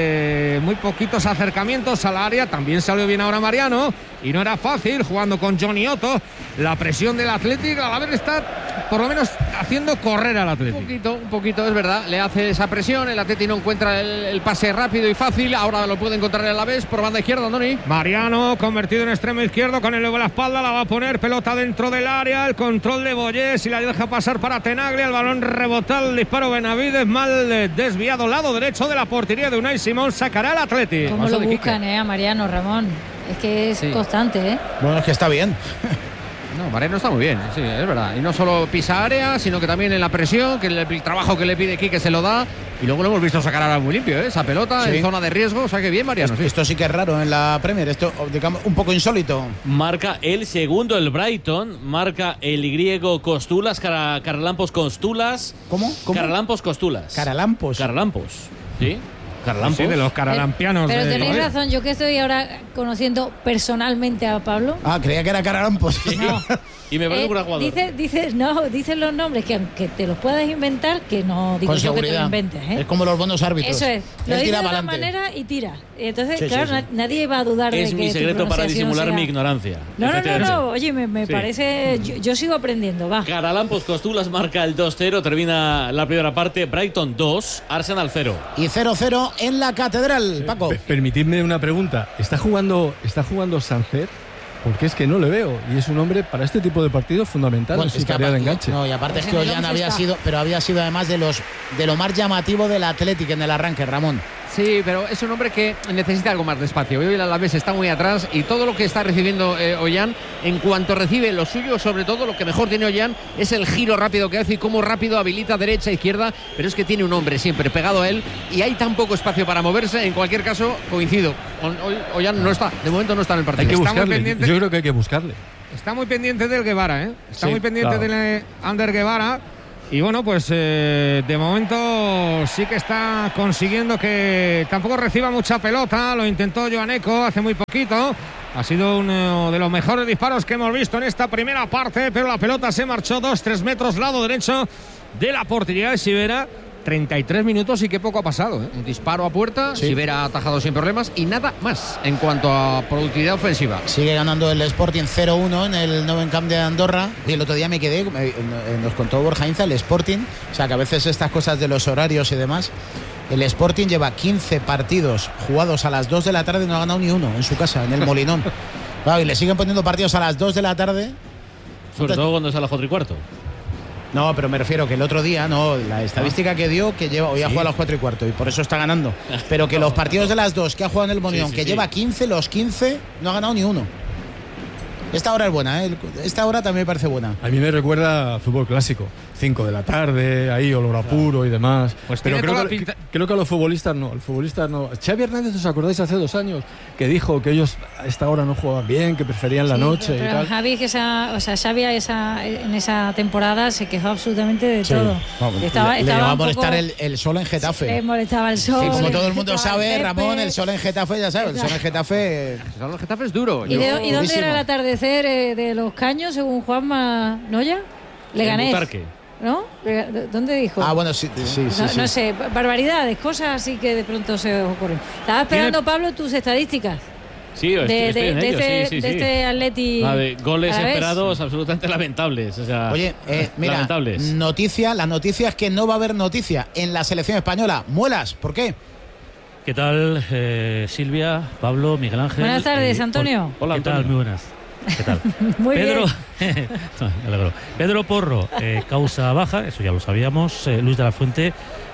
acercamientos al área. También salió bien ahora Mariano. Y no era fácil jugando con Johnny Otto. La presión del Atlético, a la vez está por lo menos haciendo correr al Atlético. Un poquito, es verdad. Le hace esa presión. El Atlético no encuentra el pase rápido y fácil. Ahora lo puede encontrar a la vez por banda izquierda, Andoni. Mariano, convertido en extremo izquierdo, con el luego a la espalda. La va a poner, pelota dentro del área. El control de Boyés y la deja pasar para Tenaglia. El balón rebotado, el disparo Benavides mal desviado, lado derecho de la portería de Unai Simón, sacará el Atlético. ¿Cómo lo buscan, a Mariano, Ramón? Es que es constante, Bueno, es que está bien. No, Mariano está muy bien, sí, es verdad. Y no solo pisa área, sino que también en la presión, que el trabajo que le pide Quique se lo da. Y luego lo hemos visto sacar ahora muy limpio, esa pelota en zona de riesgo. O sea que bien, Mariano. Esto sí que es raro en la Premier, esto, digamos, un poco insólito. Marca el segundo el Brighton, marca el griego Costulas, Caralampos Costulas. ¿Cómo? Caralampos Costulas. Caralampos, sí. Caralampos. Sí, de los caralampianos. Pero tenéis Joder. razón, yo que estoy ahora conociendo personalmente a Pablo. Ah, creía que era Caralampos. No. Y me parece un gran jugador. Dicen los nombres que aunque te los puedas inventar, que no digo Con yo que te seguridad. lo inventes. Es como los buenos árbitros. Eso es. Lo Él dice tira de una para adelante. manera y tira. Entonces, Sí, claro, sí, sí. nadie va a dudar de que Es mi tu secreto para pronunciación disimular sea- mi ignorancia. No, Efectivamente. oye, me Sí. parece... Yo sigo aprendiendo, va. Caralampos Costulas marca el 2-0, termina la primera parte. Brighton 2, Arsenal 0. Y 0-0 en la Catedral, Paco. Permitidme una pregunta. ¿Está jugando Sánchez? Porque es que no le veo. Y es un hombre para este tipo de partidos fundamental en su tarea de enganche. No, y aparte es Pues que en el Ollán 11 había está. sido, pero había sido además de lo más llamativo del Athletic en el arranque, Ramón. Sí, pero es un hombre que necesita algo más de espacio. Hoy el Alavés está muy atrás y todo lo que está recibiendo Ollán, en cuanto recibe lo suyo, sobre todo lo que mejor tiene Ollán es el giro rápido que hace y cómo rápido habilita derecha, izquierda, pero es que tiene un hombre siempre pegado a él y hay tan poco espacio para moverse. En cualquier caso, coincido. Hoy Ollán no está, de momento no está en el partido. Hay que Está muy buscarle. pendiente. Yo creo que hay que buscarle. Está muy pendiente del Guevara, ¿eh? Está Sí, muy pendiente claro. del Ander Guevara. Y bueno, pues de momento sí que está consiguiendo que tampoco reciba mucha pelota. Lo intentó Joaneco hace muy poquito. Ha sido uno de los mejores disparos que hemos visto en esta primera parte, pero la pelota se marchó 2-3 metros lado derecho de la portería de Sivera. 33 minutos y qué poco ha pasado, ¿eh? Un disparo a puerta, Sí. Sivera ha atajado sin problemas y nada más en cuanto a productividad ofensiva. Sigue ganando el Sporting 0-1 en el Nou Camp de Andorra. Y el otro día me quedé, nos contó Borja Inza, el Sporting, o sea que a veces estas cosas de los horarios y demás, el Sporting lleva 15 partidos jugados a las 2 de la tarde y no ha ganado ni uno en su casa, en el Molinón. Claro, y le siguen poniendo partidos a las 2 de la tarde. Sobre todo cuando es a las 4 y cuarto. No, pero me refiero que el otro día, no, la estadística que dio, que lleva, hoy ha jugado a las 4 y cuarto y por eso está ganando. Pero que los partidos de las 2 que ha jugado en el Molinón, Sí, que sí. lleva 15, los 15 no ha ganado ni uno. Esta hora es buena, ¿eh? Esta hora también me parece buena. A mí me recuerda a fútbol clásico. 5 de la tarde, ahí olor a puro y demás. Pues pero tiene creo toda que, la pinta- creo que a los futbolistas no. Al futbolista no. Xavi Hernández, ¿os acordáis hace 2 años? Que dijo que ellos a esta hora no jugaban bien, que preferían la Sí, noche pero y tal. Javi, Xavi en esa temporada se quejó absolutamente de todo. Vamos, Estaba le va a un poco- molestar el sol en Getafe. Le molestaba el sol. Sí, como le todo el mundo molestaba sabe, Pepe. Ramón, el sol en Getafe, ya sabes, el sol en Getafe. El Getafe es duro. ¿Y dónde durísimo. era el atardecer de los Caños, según Juanma Noya? En Leganés. Butarque. ¿No? ¿Dónde dijo? Ah, bueno, sí, sí, sí. no, sí. no sé, barbaridades, cosas así que de pronto se os ocurren. Estaba esperando, Pablo, tus estadísticas Sí, estoy en ello, sí. este Atleti. Goles Alavés. esperados absolutamente lamentables. O sea, Oye, mira, lamentables. la noticia es que no va a haber noticia en la selección española. Muelas, ¿por qué? ¿Qué tal, Silvia, Pablo, Miguel Ángel? Buenas tardes, Antonio. Hola, ¿Qué tal? Antonio. Muy buenas. ¿Qué tal? Muy Pedro, bien. Me alegro. Pedro Porro, causa baja, eso ya lo sabíamos. Luis de la Fuente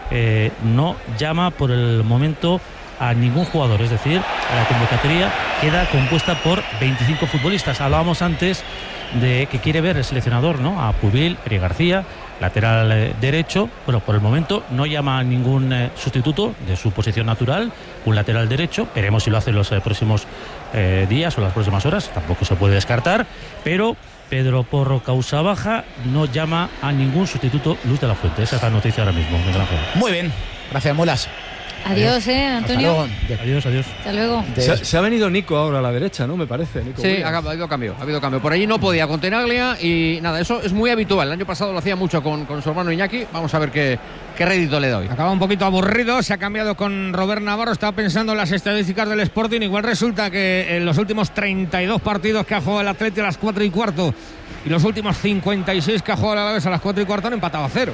no llama por el momento a ningún jugador, es decir, la convocatoria queda compuesta por 25 futbolistas. Hablábamos antes de que quiere ver el seleccionador, ¿no? A Pubil, Eric García, lateral derecho. Bueno, por el momento no llama a ningún sustituto de su posición natural, un lateral derecho. Veremos si lo hace en los próximos días o las próximas horas, tampoco se puede descartar, pero Pedro Porro causa baja, no llama a ningún sustituto Luis de la Fuente. Esa es la noticia ahora mismo, Miguel Ángel. Muy bien, gracias, Muelas. Adiós, Antonio. Adiós, adiós. Hasta luego. Se ha venido Nico ahora a la derecha, ¿no? Me parece. Nico Sí, Williams. ha habido cambio. Por allí no podía con Tenaglia y nada, eso es muy habitual. El año pasado lo hacía mucho con su hermano Iñaki. Vamos a ver qué rédito le doy. Acaba un poquito aburrido, se ha cambiado con Robert Navarro, estaba pensando en las estadísticas del Sporting, igual resulta que en los últimos 32 partidos que ha jugado el Atleti a las 4 y cuarto y los últimos 56 que ha jugado el Alavés a las 4 y cuarto han empatado a 0.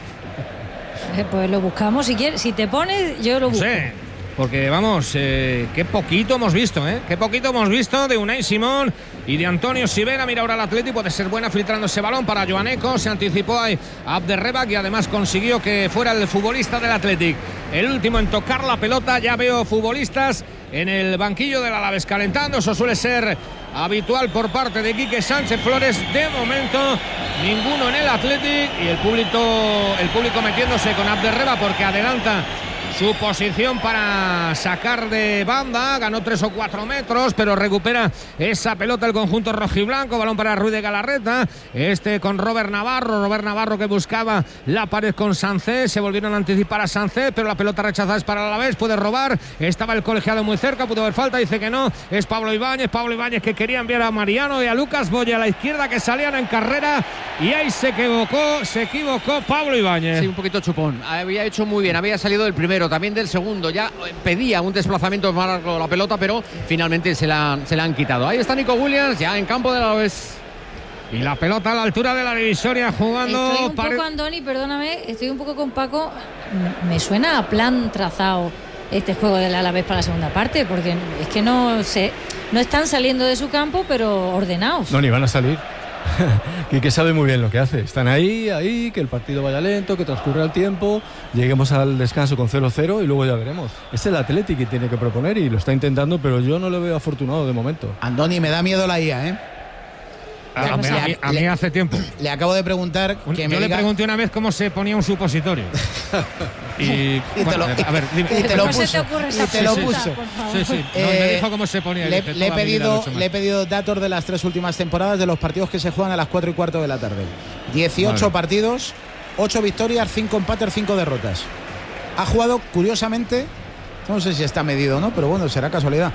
Pues lo buscamos si quieres. Si te pones, yo lo No busco. sé, porque vamos, qué poquito hemos visto, qué poquito hemos visto de Unai Simón y de Antonio Sivera. Mira ahora el Atleti, puede ser buena filtrando ese balón para Joaneco, se anticipó a Abderrebak y además consiguió que fuera el futbolista del Athletic el último en tocar la pelota. Ya veo futbolistas en el banquillo del Alavés calentando, eso suele ser habitual por parte de Quique Sánchez Flores. De momento ninguno en el Athletic y el público metiéndose con Abderrebak porque adelanta su posición para sacar de banda. Ganó 3 o 4 metros, pero recupera esa pelota el conjunto rojiblanco. Balón para Ruiz de Galarreta. Con Robert Navarro que buscaba la pared con Sánchez. Se volvieron a anticipar a Sánchez, pero la pelota rechazada es para el Alavés. Puede robar. Estaba el colegiado muy cerca, pudo haber falta. Dice que no. Es Pablo Ibáñez que quería enviar a Mariano y a Lucas Boya a la izquierda, que salían en carrera, y ahí se equivocó Pablo Ibáñez. Sí, un poquito chupón. Había hecho muy bien, había salido del primero, también del segundo. Ya pedía un desplazamiento más largo la pelota, pero finalmente se la han quitado. Ahí está Nico Williams, ya en campo de la Alavés. Y la pelota a la altura de la divisoria jugando. Estoy un poco, Andoni, perdóname, estoy un poco con Paco. Me suena a plan trazado este juego del Alavés para la segunda parte, porque es que no están saliendo de su campo, pero ordenados. No, ni van a salir. Quique sabe muy bien lo que hace. Están ahí, que el partido vaya lento, que transcurra el tiempo, lleguemos al descanso con 0-0 y luego ya veremos. Es el Atleti que tiene que proponer y lo está intentando, pero yo no lo veo afortunado de momento. Andoni, me da miedo la IA, ¿eh? A mí hace tiempo. Le acabo de preguntar que yo le pregunté una vez cómo se ponía un supositorio. y te lo puso. Sí. Me dijo cómo se ponía. Le he pedido datos de las 3 últimas temporadas de los partidos que se juegan a las 4:15 de la tarde. 18 partidos, 8 victorias, 5 empates, 5 derrotas. Ha jugado, curiosamente, no sé si está medido o no, pero bueno, será casualidad,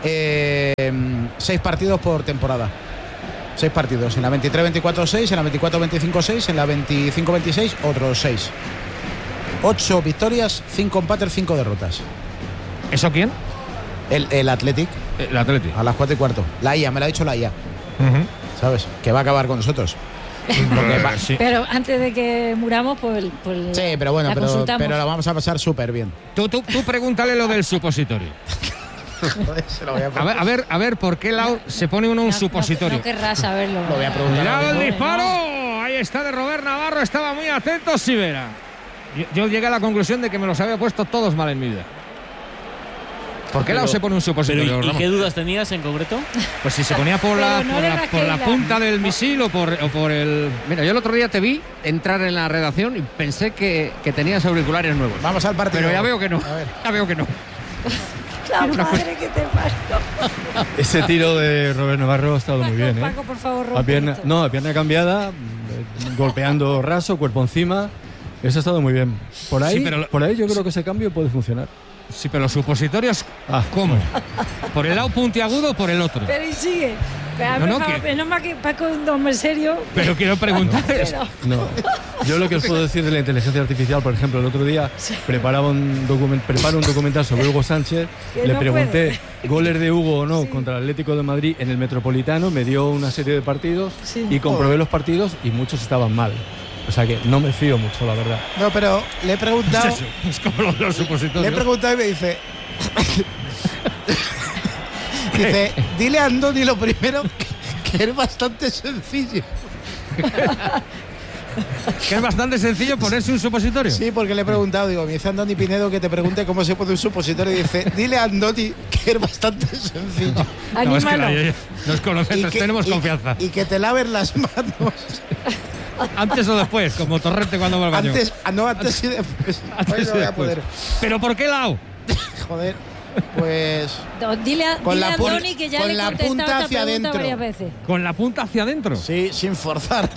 6 partidos por temporada. 6 partidos, en la 23-24 6, en la 24-25 6, en la 25-26 otros 6. 8 victorias, 5 empates, 5 derrotas. ¿Eso quién? El Athletic. El Athletic. A las 4:15. La IA, me lo ha dicho la IA. ¿Sabes? Que va a acabar con nosotros. Sí. Pero antes de que muramos, pues sí, pero bueno, pero lo vamos a pasar súper bien. Tú pregúntale lo del supositorio. A ver, ¿por qué Lau se pone uno un supositorio? No querrás saberlo. Lo voy a preguntar. Mirado el disparo. Ahí está de Robert Navarro. Estaba muy atento Sivera. Yo llegué a la conclusión de que me los había puesto todos mal en mi vida. ¿Por qué Lau se pone un supositorio? ¿Y qué dudas tenías en concreto? Pues si se ponía por la punta del misil o por el... Mira, yo el otro día te vi entrar en la redacción y pensé que tenías auriculares nuevos. Vamos al partido. Pero ya veo que no. Ya veo que no. La madre que te pasó. Ese tiro de Robert Navarro ha estado muy bien, ¿eh? Paco, por favor, a pierna cambiada, golpeando raso, cuerpo encima. Eso ha estado muy bien. Por ahí yo creo que ese cambio puede funcionar. Sí, pero los supositorios, ¿cómo? ¿Por el lado puntiagudo o por el otro? Pero y sigue. No más que Paco es un hombre serio. Pero quiero preguntar. No. Yo lo que os puedo decir de la inteligencia artificial, por ejemplo, el otro día preparo un documental sobre Hugo Sánchez. Le pregunté goles de Hugo o no contra el Atlético de Madrid en el Metropolitano. Me dio una serie de partidos y comprobé los partidos y muchos estaban mal. O sea que no me fío mucho, la verdad. No, pero le he preguntado. Es como los supositorios. Le he preguntado y me dice. Dice, dile a Andoni lo primero, que es bastante sencillo. ¿Que es bastante sencillo ponerse un supositorio? Sí, porque le he preguntado, me dice Andoni Pinedo que te pregunte cómo se pone un supositorio y dice, dile a Andoni que es bastante sencillo. No, es que nos conocemos, tenemos confianza. Y que te laves las manos. ¿Antes o después? Como Torrente cuando va al baño. Antes y después. Antes y después. ¿Pero por qué Lau? Joder, pues... Dile a Andoni que ya le he contestado esta pregunta varias veces. ¿Con la punta hacia adentro? Sí, sin forzar.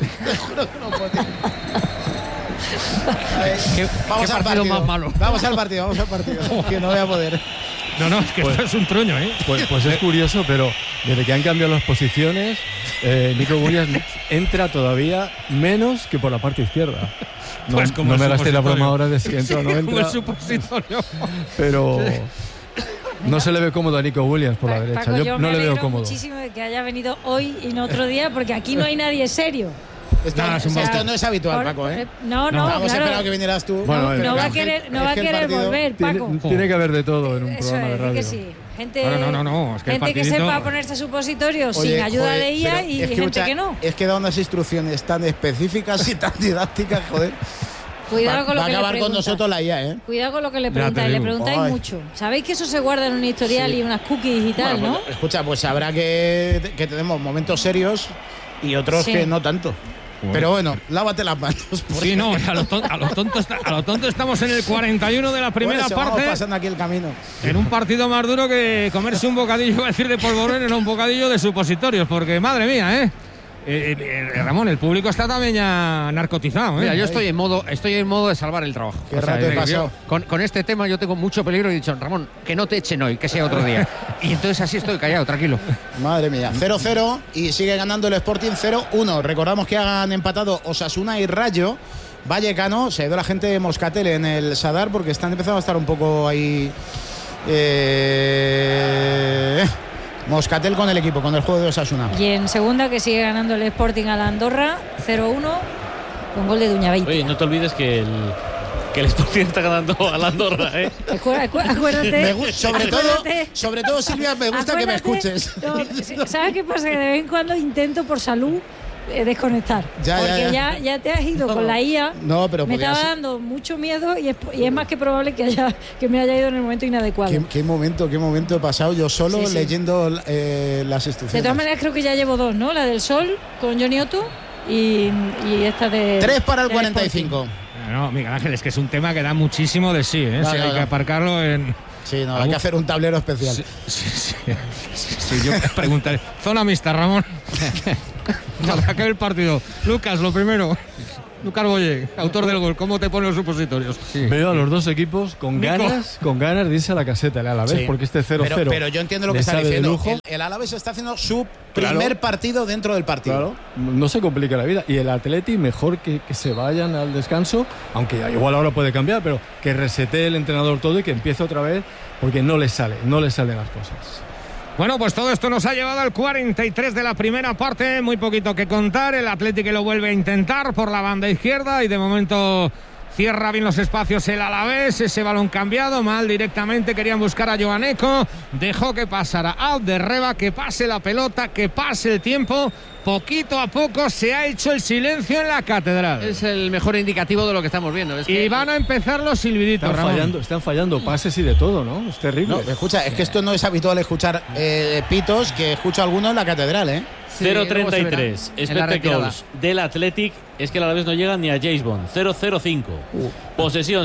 Vamos al partido más malo. Vamos al partido. Que no voy a poder. No, es que esto es un truño, ¿eh? Pues es curioso, pero desde que han cambiado las posiciones, Nico Williams entra todavía menos que por la parte izquierda. No me gasté la broma ahora de si entra o no entra. Como el supositorio. Pero no se le ve cómodo a Nico Williams por la derecha. Paco, yo no le veo cómodo. Muchísimo de que haya venido hoy y no otro día, porque aquí no hay nadie serio. Esto no es habitual, Paco, ¿eh? No, Vamos claro. a esperar a que vinieras tú. Bueno, no va a querer volver, Paco. Tiene que haber de todo en un Eso programa de radio. Que sí. Gente, es que gente que sepa ponerse supositorios sin ayuda de ella y gente que no. Es que da unas instrucciones tan específicas y tan didácticas, joder. Cuidado con lo que le preguntáis. Va a acabar con nosotros la IA, ¿eh? Cuidado con lo que le preguntáis. Le preguntáis mucho. Sabéis que eso se guarda en un historial y unas cookies y tal, ¿no? Escucha, pues sabrá que tenemos momentos serios y otros que no tanto. Pero bueno, lávate las manos. Sí, no, a lo tonto estamos en el 41 de la primera parte. Vamos pasando aquí el camino. En un partido más duro que comerse un bocadillo, iba a decir de polvorón, en un bocadillo de supositorios, porque madre mía, Ramón, el público está también ya narcotizado. Mira, yo estoy en modo de salvar el trabajo. Qué rato he pasado. Con este tema yo tengo mucho peligro y he dicho, Ramón, que no te echen hoy, que sea otro día. Y entonces así estoy callado, tranquilo. Madre mía, 0-0 y sigue ganando el Sporting 0-1. Recordamos que han empatado Osasuna y Rayo Vallecano. Se ha ido la gente de Moscatel en el Sadar porque están empezando a estar un poco ahí... Moscatel con el equipo, con el juego de Osasuna. Y en segunda, que sigue ganando el Sporting a la Andorra 0-1 con gol de Duñabeitia. Oye, no te olvides que el Sporting está ganando a la Andorra, Acuérdate. Sobre todo, Silvia, me gusta que me escuches. No, ¿sabes qué pasa? Que de vez en cuando intento por salud desconectar. Porque ya te has ido con la IA. No, pero me estaba dando mucho miedo y es más que probable que me haya ido en el momento inadecuado. ¿Qué momento he pasado yo solo leyendo las instrucciones? De todas maneras, creo que ya llevo dos, ¿no? La del Sol con Johnny Otto y esta de... 3 para el 45. No, Miguel Ángel, es que es un tema que da muchísimo de sí, ¿eh? Hay que aparcarlo en... Sí, no, hay que hacer un tablero especial. Sí, yo preguntaré. Zona mixta, Ramón. Para que el partido. Lucas, lo primero. Lucas Boye, autor del gol. ¿Cómo te ponen los supositorios? Sí. Veo a los dos equipos con ganas de irse a la caseta, el Alavés, porque este 0-0. Pero yo entiendo lo que está diciendo. El Alavés está haciendo su primer partido dentro del partido. Claro, no se complica la vida. Y el Atleti, mejor que se vayan al descanso, aunque igual ahora puede cambiar, pero que resetee el entrenador todo y que empiece otra vez, porque no le salen las cosas. Bueno, pues todo esto nos ha llevado al 43 de la primera parte. Muy poquito que contar. El Atlético lo vuelve a intentar por la banda izquierda y de momento cierra bien los espacios el Alavés. Ese balón cambiado mal directamente. Querían buscar a Joaneco. Dejó que pasara Alderreba, que pase la pelota, que pase el tiempo. Poquito a poco se ha hecho el silencio en la catedral. Es el mejor indicativo de lo que estamos viendo. Y van a empezar los silbiditos. Están fallando pases y de todo, ¿no? Es terrible. No, escucha, es que esto no es habitual escuchar pitos, que escucho algunos en la catedral, ¿eh? 0-33. Espectáculos del Athletic. Es que el Alavés no llega ni a James Bond. 0-0-5. Posesión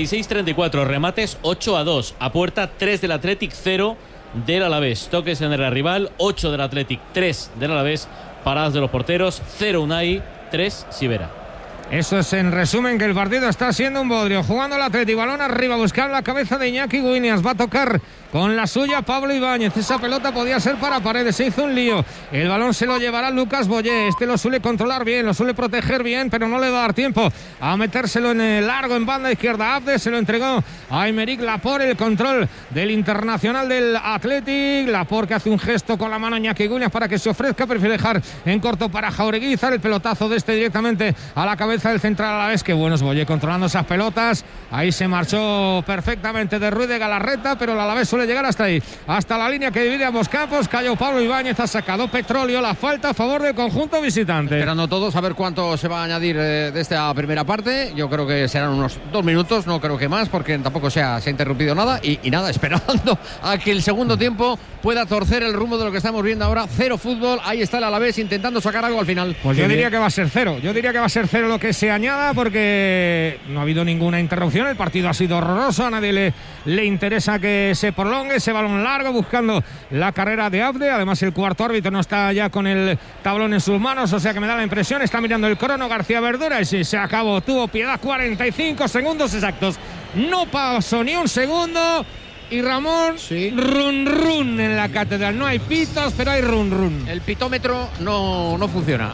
66-34. Remates 8-2. A puerta 3 del Athletic, 0 del Alavés. Toques en el rival 8 del Athletic, 3 del Alavés. Paradas de los porteros 0 Unai, 3 Sivera. Eso es en resumen que el partido está siendo un bodrio. Jugando el Athletic, balón arriba, buscando la cabeza de Iñaki Williams. Va a tocar con la suya Pablo Ibáñez. Esa pelota podía ser para Paredes, se hizo un lío. El balón se lo llevará Lucas Boyé. Este lo suele controlar bien, lo suele proteger bien, pero no le va a dar tiempo a metérselo en el largo en banda izquierda. Abde se lo entregó a Aymeric Laporte, el control del internacional del Athletic. Laporte que hace un gesto con la mano a Iñaki Williams para que se ofrezca, prefiere dejar en corto para Jauregui. El pelotazo de este directamente a la cabeza del central Alavés. Que bueno es Boyé controlando esas pelotas. Ahí se marchó perfectamente de Ruiz de Galarreta, pero el Alavés suele llegar hasta ahí, hasta la línea que divide ambos campos. Cayó Pablo Ibáñez, ha sacado Petróleo, la falta a favor del conjunto visitante. Esperando todos a ver cuánto se va a añadir de esta primera parte. Yo creo que serán unos 2 minutos, no creo que más, porque tampoco se ha interrumpido nada. Y nada, esperando a que el segundo tiempo pueda torcer el rumbo de lo que estamos viendo ahora. 0 fútbol, ahí está el Alavés intentando sacar algo al final. Pues yo diría que va a ser 0. Yo diría que va a ser 0 lo que se añada, porque no ha habido ninguna interrupción. El partido ha sido horroroso, a nadie le interesa que se prolongue ese balón largo buscando la carrera de Abde. Además el cuarto árbitro no está ya con el tablón en sus manos, o sea que me da la impresión, está mirando el crono García Verdura y si se acabó, tuvo piedad. 45 segundos exactos, no pasó ni un segundo. Y Ramón, run run en la catedral. No hay pitos, pero hay run run. El pitómetro no funciona,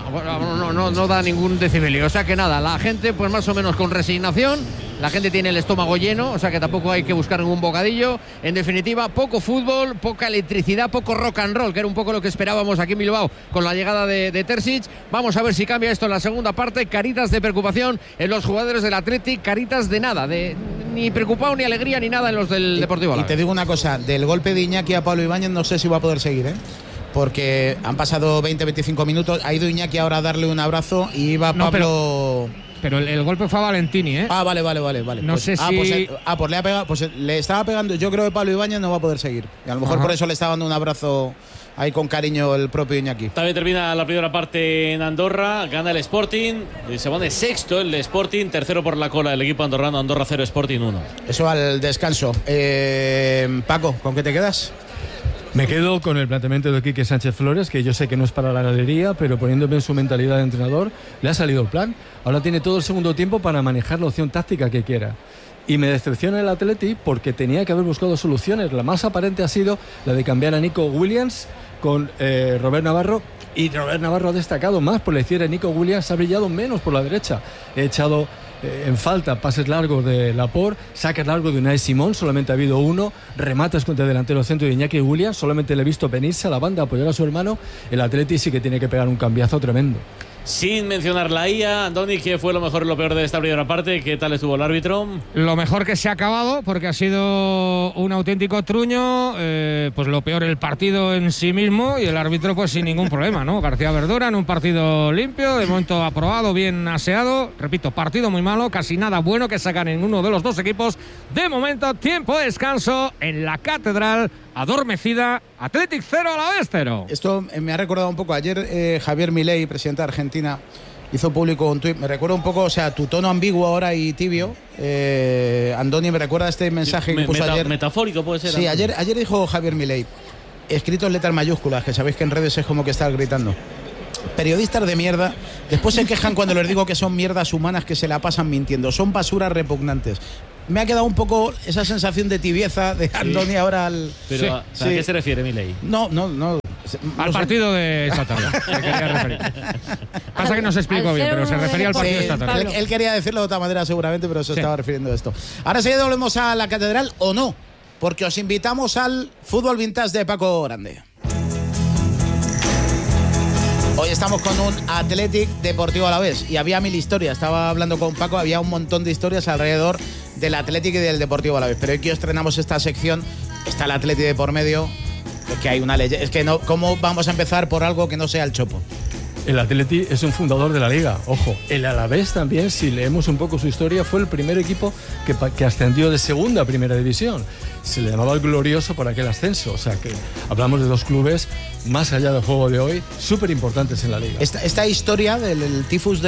no da ningún decibelio. O sea que nada, la gente pues más o menos con resignación. La gente tiene el estómago lleno, o sea que tampoco hay que buscar ningún bocadillo. En definitiva, poco fútbol, poca electricidad, poco rock and roll, que era un poco lo que esperábamos aquí en Bilbao con la llegada de Terzic. Vamos a ver si cambia esto en la segunda parte. Caritas de preocupación en los jugadores del Athletic, caritas de nada, de ni preocupado, ni alegría, ni nada en los del Deportivo Alavés. Y te digo una cosa, del golpe de Iñaki a Pablo Ibáñez no sé si va a poder seguir, porque han pasado 20-25 minutos, ha ido Iñaki ahora a darle un abrazo y iba Pablo... pero el golpe fue a Valentini, ¿eh? Ah, vale. No sé si... Pues le ha pegado, pues le estaba pegando. Yo creo que Pablo Ibáñez no va a poder seguir. Y a lo mejor por eso le estaba dando un abrazo ahí con cariño el propio Iñaki. También termina la primera parte en Andorra, gana el Sporting, y se pone sexto el Sporting, tercero por la cola el equipo andorrano, Andorra 0, Sporting 1. Eso al descanso. Paco, ¿con qué te quedas? Me quedo con el planteamiento de Quique Sánchez Flores, que yo sé que no es para la galería, pero poniéndome en su mentalidad de entrenador, le ha salido el plan. Ahora tiene todo el segundo tiempo para manejar la opción táctica que quiera. Y me decepciona el Atleti porque tenía que haber buscado soluciones. La más aparente ha sido la de cambiar a Nico Williams con Robert Navarro. Y Robert Navarro ha destacado más por la izquierda. Nico Williams ha brillado menos por la derecha. He echado en falta pases largos de Laporte, saques largos de Unai Simón, solamente ha habido uno, remates contra el delantero centro de Iñaki Williams, solamente le he visto venirse a la banda a apoyar a su hermano. El Atleti sí que tiene que pegar un cambiazo tremendo. Sin mencionar la IA, Andoni, ¿qué fue lo mejor y lo peor de esta primera parte? ¿Qué tal estuvo el árbitro? Lo mejor que se ha acabado, porque ha sido un auténtico truño. Pues lo peor, el partido en sí mismo, y el árbitro pues sin ningún problema, ¿no? García Verdura en un partido limpio, de momento aprobado, bien aseado. Repito, partido muy malo, casi nada bueno que sacan en uno de los dos equipos. De momento, tiempo de descanso en la Catedral, adormecida, Athletic 0, Alavés 0. Esto me ha recordado un poco. Ayer Javier Milei, presidente de Argentina, hizo público un tuit. Me recuerda un poco, o sea, tu tono ambiguo ahora y tibio. Andoni, me recuerda este mensaje que puso ayer. Metafórico puede ser. Sí, ayer dijo Javier Milei, escrito en letras mayúsculas, que sabéis que en redes es como que estar gritando: periodistas de mierda, después se quejan cuando les digo que son mierdas humanas que se la pasan mintiendo, son basuras repugnantes. Me ha quedado un poco esa sensación de tibieza de Andoni ahora al... Pero ¿a qué se refiere Milei? No. Al partido de esta tarde. Se quería referir. Pasa que no se explicó bien, pero se refería al partido de esta tarde. Él quería decirlo de otra manera seguramente, pero se estaba refiriendo a esto. Ahora sí volvemos a la Catedral, ¿o no? Porque os invitamos al fútbol vintage de Paco Grande. Hoy estamos con un Athletic Deportivo Alavés y había 1000 historias. Estaba hablando con Paco, había un montón de historias alrededor del Athletic y del Deportivo Alavés. Pero hoy que estrenamos esta sección, está el Athletic de por medio, es que hay una leyenda. Es que no, ¿cómo vamos a empezar por algo que no sea el Chopo? El Atleti es un fundador de la Liga, ojo. El Alavés también, si leemos un poco su historia, fue el primer equipo que ascendió de segunda a primera división. Se le llamaba el Glorioso por aquel ascenso. O sea que hablamos de dos clubes, más allá del juego de hoy, súper importantes en la Liga. Esta historia del tifus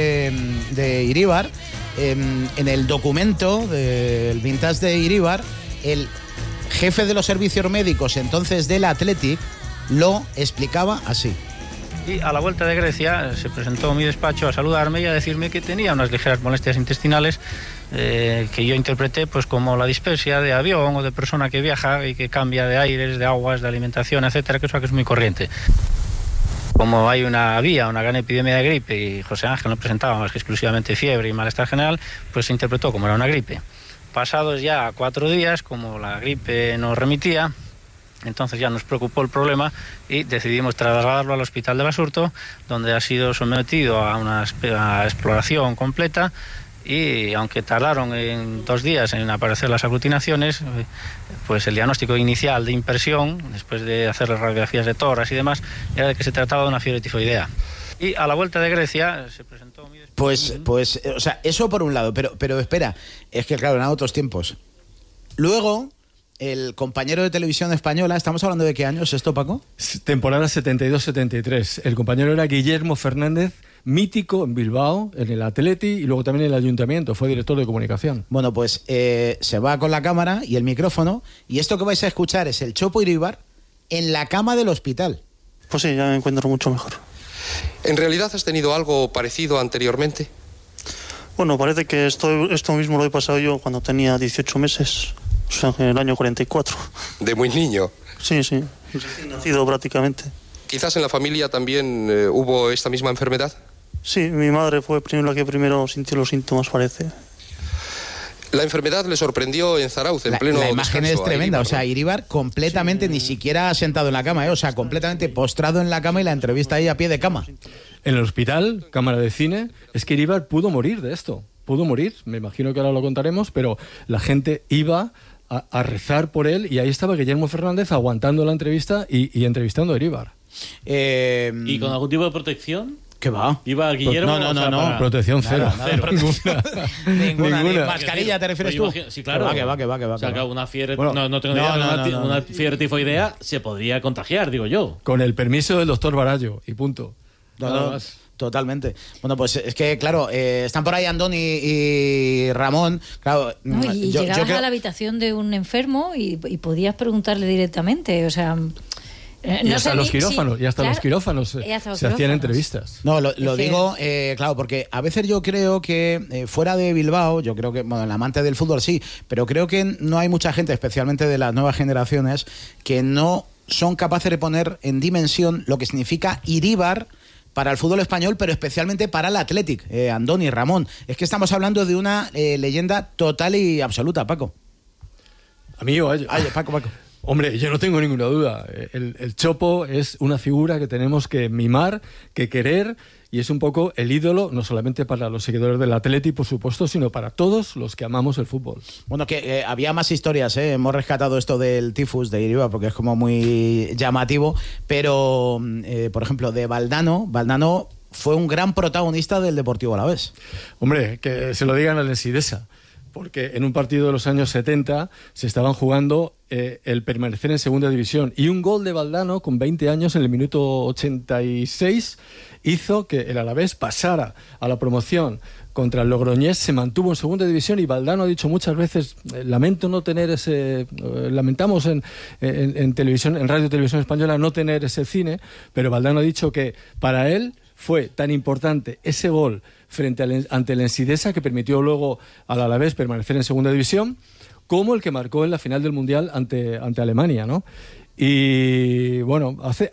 de Iríbar, en el documento del vintage de Iríbar, el jefe de los servicios médicos entonces del Athletic lo explicaba así. Y a la vuelta de Grecia se presentó a mi despacho a saludarme y a decirme que tenía unas ligeras molestias intestinales que yo interpreté pues como la dispepsia de avión o de persona que viaja y que cambia de aires, de aguas, de alimentación, etcétera, que es muy corriente. Como hay una gran epidemia de gripe y José Ángel no presentaba más que exclusivamente fiebre y malestar general, pues se interpretó como era una gripe. Pasados ya 4 días, como la gripe no remitía, entonces ya nos preocupó el problema y decidimos trasladarlo al hospital de Basurto, donde ha sido sometido a una exploración completa y aunque tardaron en 2 días en aparecer las aglutinaciones, pues el diagnóstico inicial de impresión, después de hacer las radiografías de tórax y demás, era de que se trataba de una fiebre tifoidea. Y a la vuelta de Grecia se presentó... Pues, o sea, eso por un lado, pero espera, es que claro, eran otros tiempos. Luego... el compañero de televisión española, ¿estamos hablando de qué años esto, Paco? Temporada 72-73. El compañero era Guillermo Fernández, mítico en Bilbao, en el Atleti y luego también en el Ayuntamiento, fue director de comunicación. Bueno, pues se va con la cámara y el micrófono y esto que vais a escuchar es el Chopo Iríbar en la cama del hospital. Pues sí, ya me encuentro mucho mejor. ¿En realidad has tenido algo parecido anteriormente? Bueno, parece que esto mismo lo he pasado yo cuando tenía 18 meses. O sea, en el año 44. ¿De muy niño? Sí, recién nacido prácticamente. ¿Quizás en la familia también hubo esta misma enfermedad? Sí, mi madre fue la que primero sintió los síntomas, parece. La enfermedad le sorprendió en Zarauz, en pleno descanso. La imagen es tremenda, o sea, Iríbar completamente, ni siquiera sentado en la cama, o sea, completamente postrado en la cama y la entrevista ahí a pie de cama. En el hospital, cámara de cine, es que Iríbar pudo morir de esto. Pudo morir, me imagino que ahora lo contaremos, pero la gente iba a rezar por él y ahí estaba Guillermo Fernández aguantando la entrevista y entrevistando a Iríbar. ¿Y con algún tipo de protección? ¿Qué va? Iba Guillermo. No. Protección cero. Nada. Ninguna. ¿Mascarilla te refieres tú? Sí, claro. Que va. O sea, una fiebre, no tengo ni idea, una fiebre tifoidea se podría contagiar, digo yo. Con el permiso del doctor Barallo, y punto. Nada más. Totalmente. Bueno, pues es que, claro, están por ahí Andoni y Ramón. Claro, y llegabas a la habitación de un enfermo y podías preguntarle directamente, o sea... Y hasta los quirófanos se hacían entrevistas. No, lo digo, claro, porque a veces yo creo que fuera de Bilbao, yo creo que, bueno, el amante del fútbol sí, pero creo que no hay mucha gente, especialmente de las nuevas generaciones, que no son capaces de poner en dimensión lo que significa Iríbar para el fútbol español, pero especialmente para el Athletic, Andoni, Ramón. Es que estamos hablando de una leyenda total y absoluta, Paco. ¿A mí o a ellos? Paco. Hombre, yo no tengo ninguna duda. El Chopo es una figura que tenemos que mimar, que querer, y es un poco el ídolo, no solamente para los seguidores del Athletic, por supuesto, sino para todos los que amamos el fútbol. Bueno, que había más historias, hemos rescatado esto del tifus de Iribar, porque es como muy llamativo, pero, por ejemplo, de Valdano fue un gran protagonista del Deportivo Alavés. Hombre, que se lo digan al Ensidesa, porque en un partido de los años 70 se estaban jugando el permanecer en segunda división, y un gol de Valdano con 20 años en el minuto 86 hizo que el Alavés pasara a la promoción contra el Logroñés, se mantuvo en segunda división, y Valdano ha dicho muchas veces, lamento no tener lamentamos en televisión, en Radio Televisión Española no tener ese cine, pero Valdano ha dicho que para él fue tan importante ese gol ante el Ensidesa, que permitió luego al Alavés permanecer en segunda división, como el que marcó en la final del Mundial ante Alemania, ¿no? Y bueno,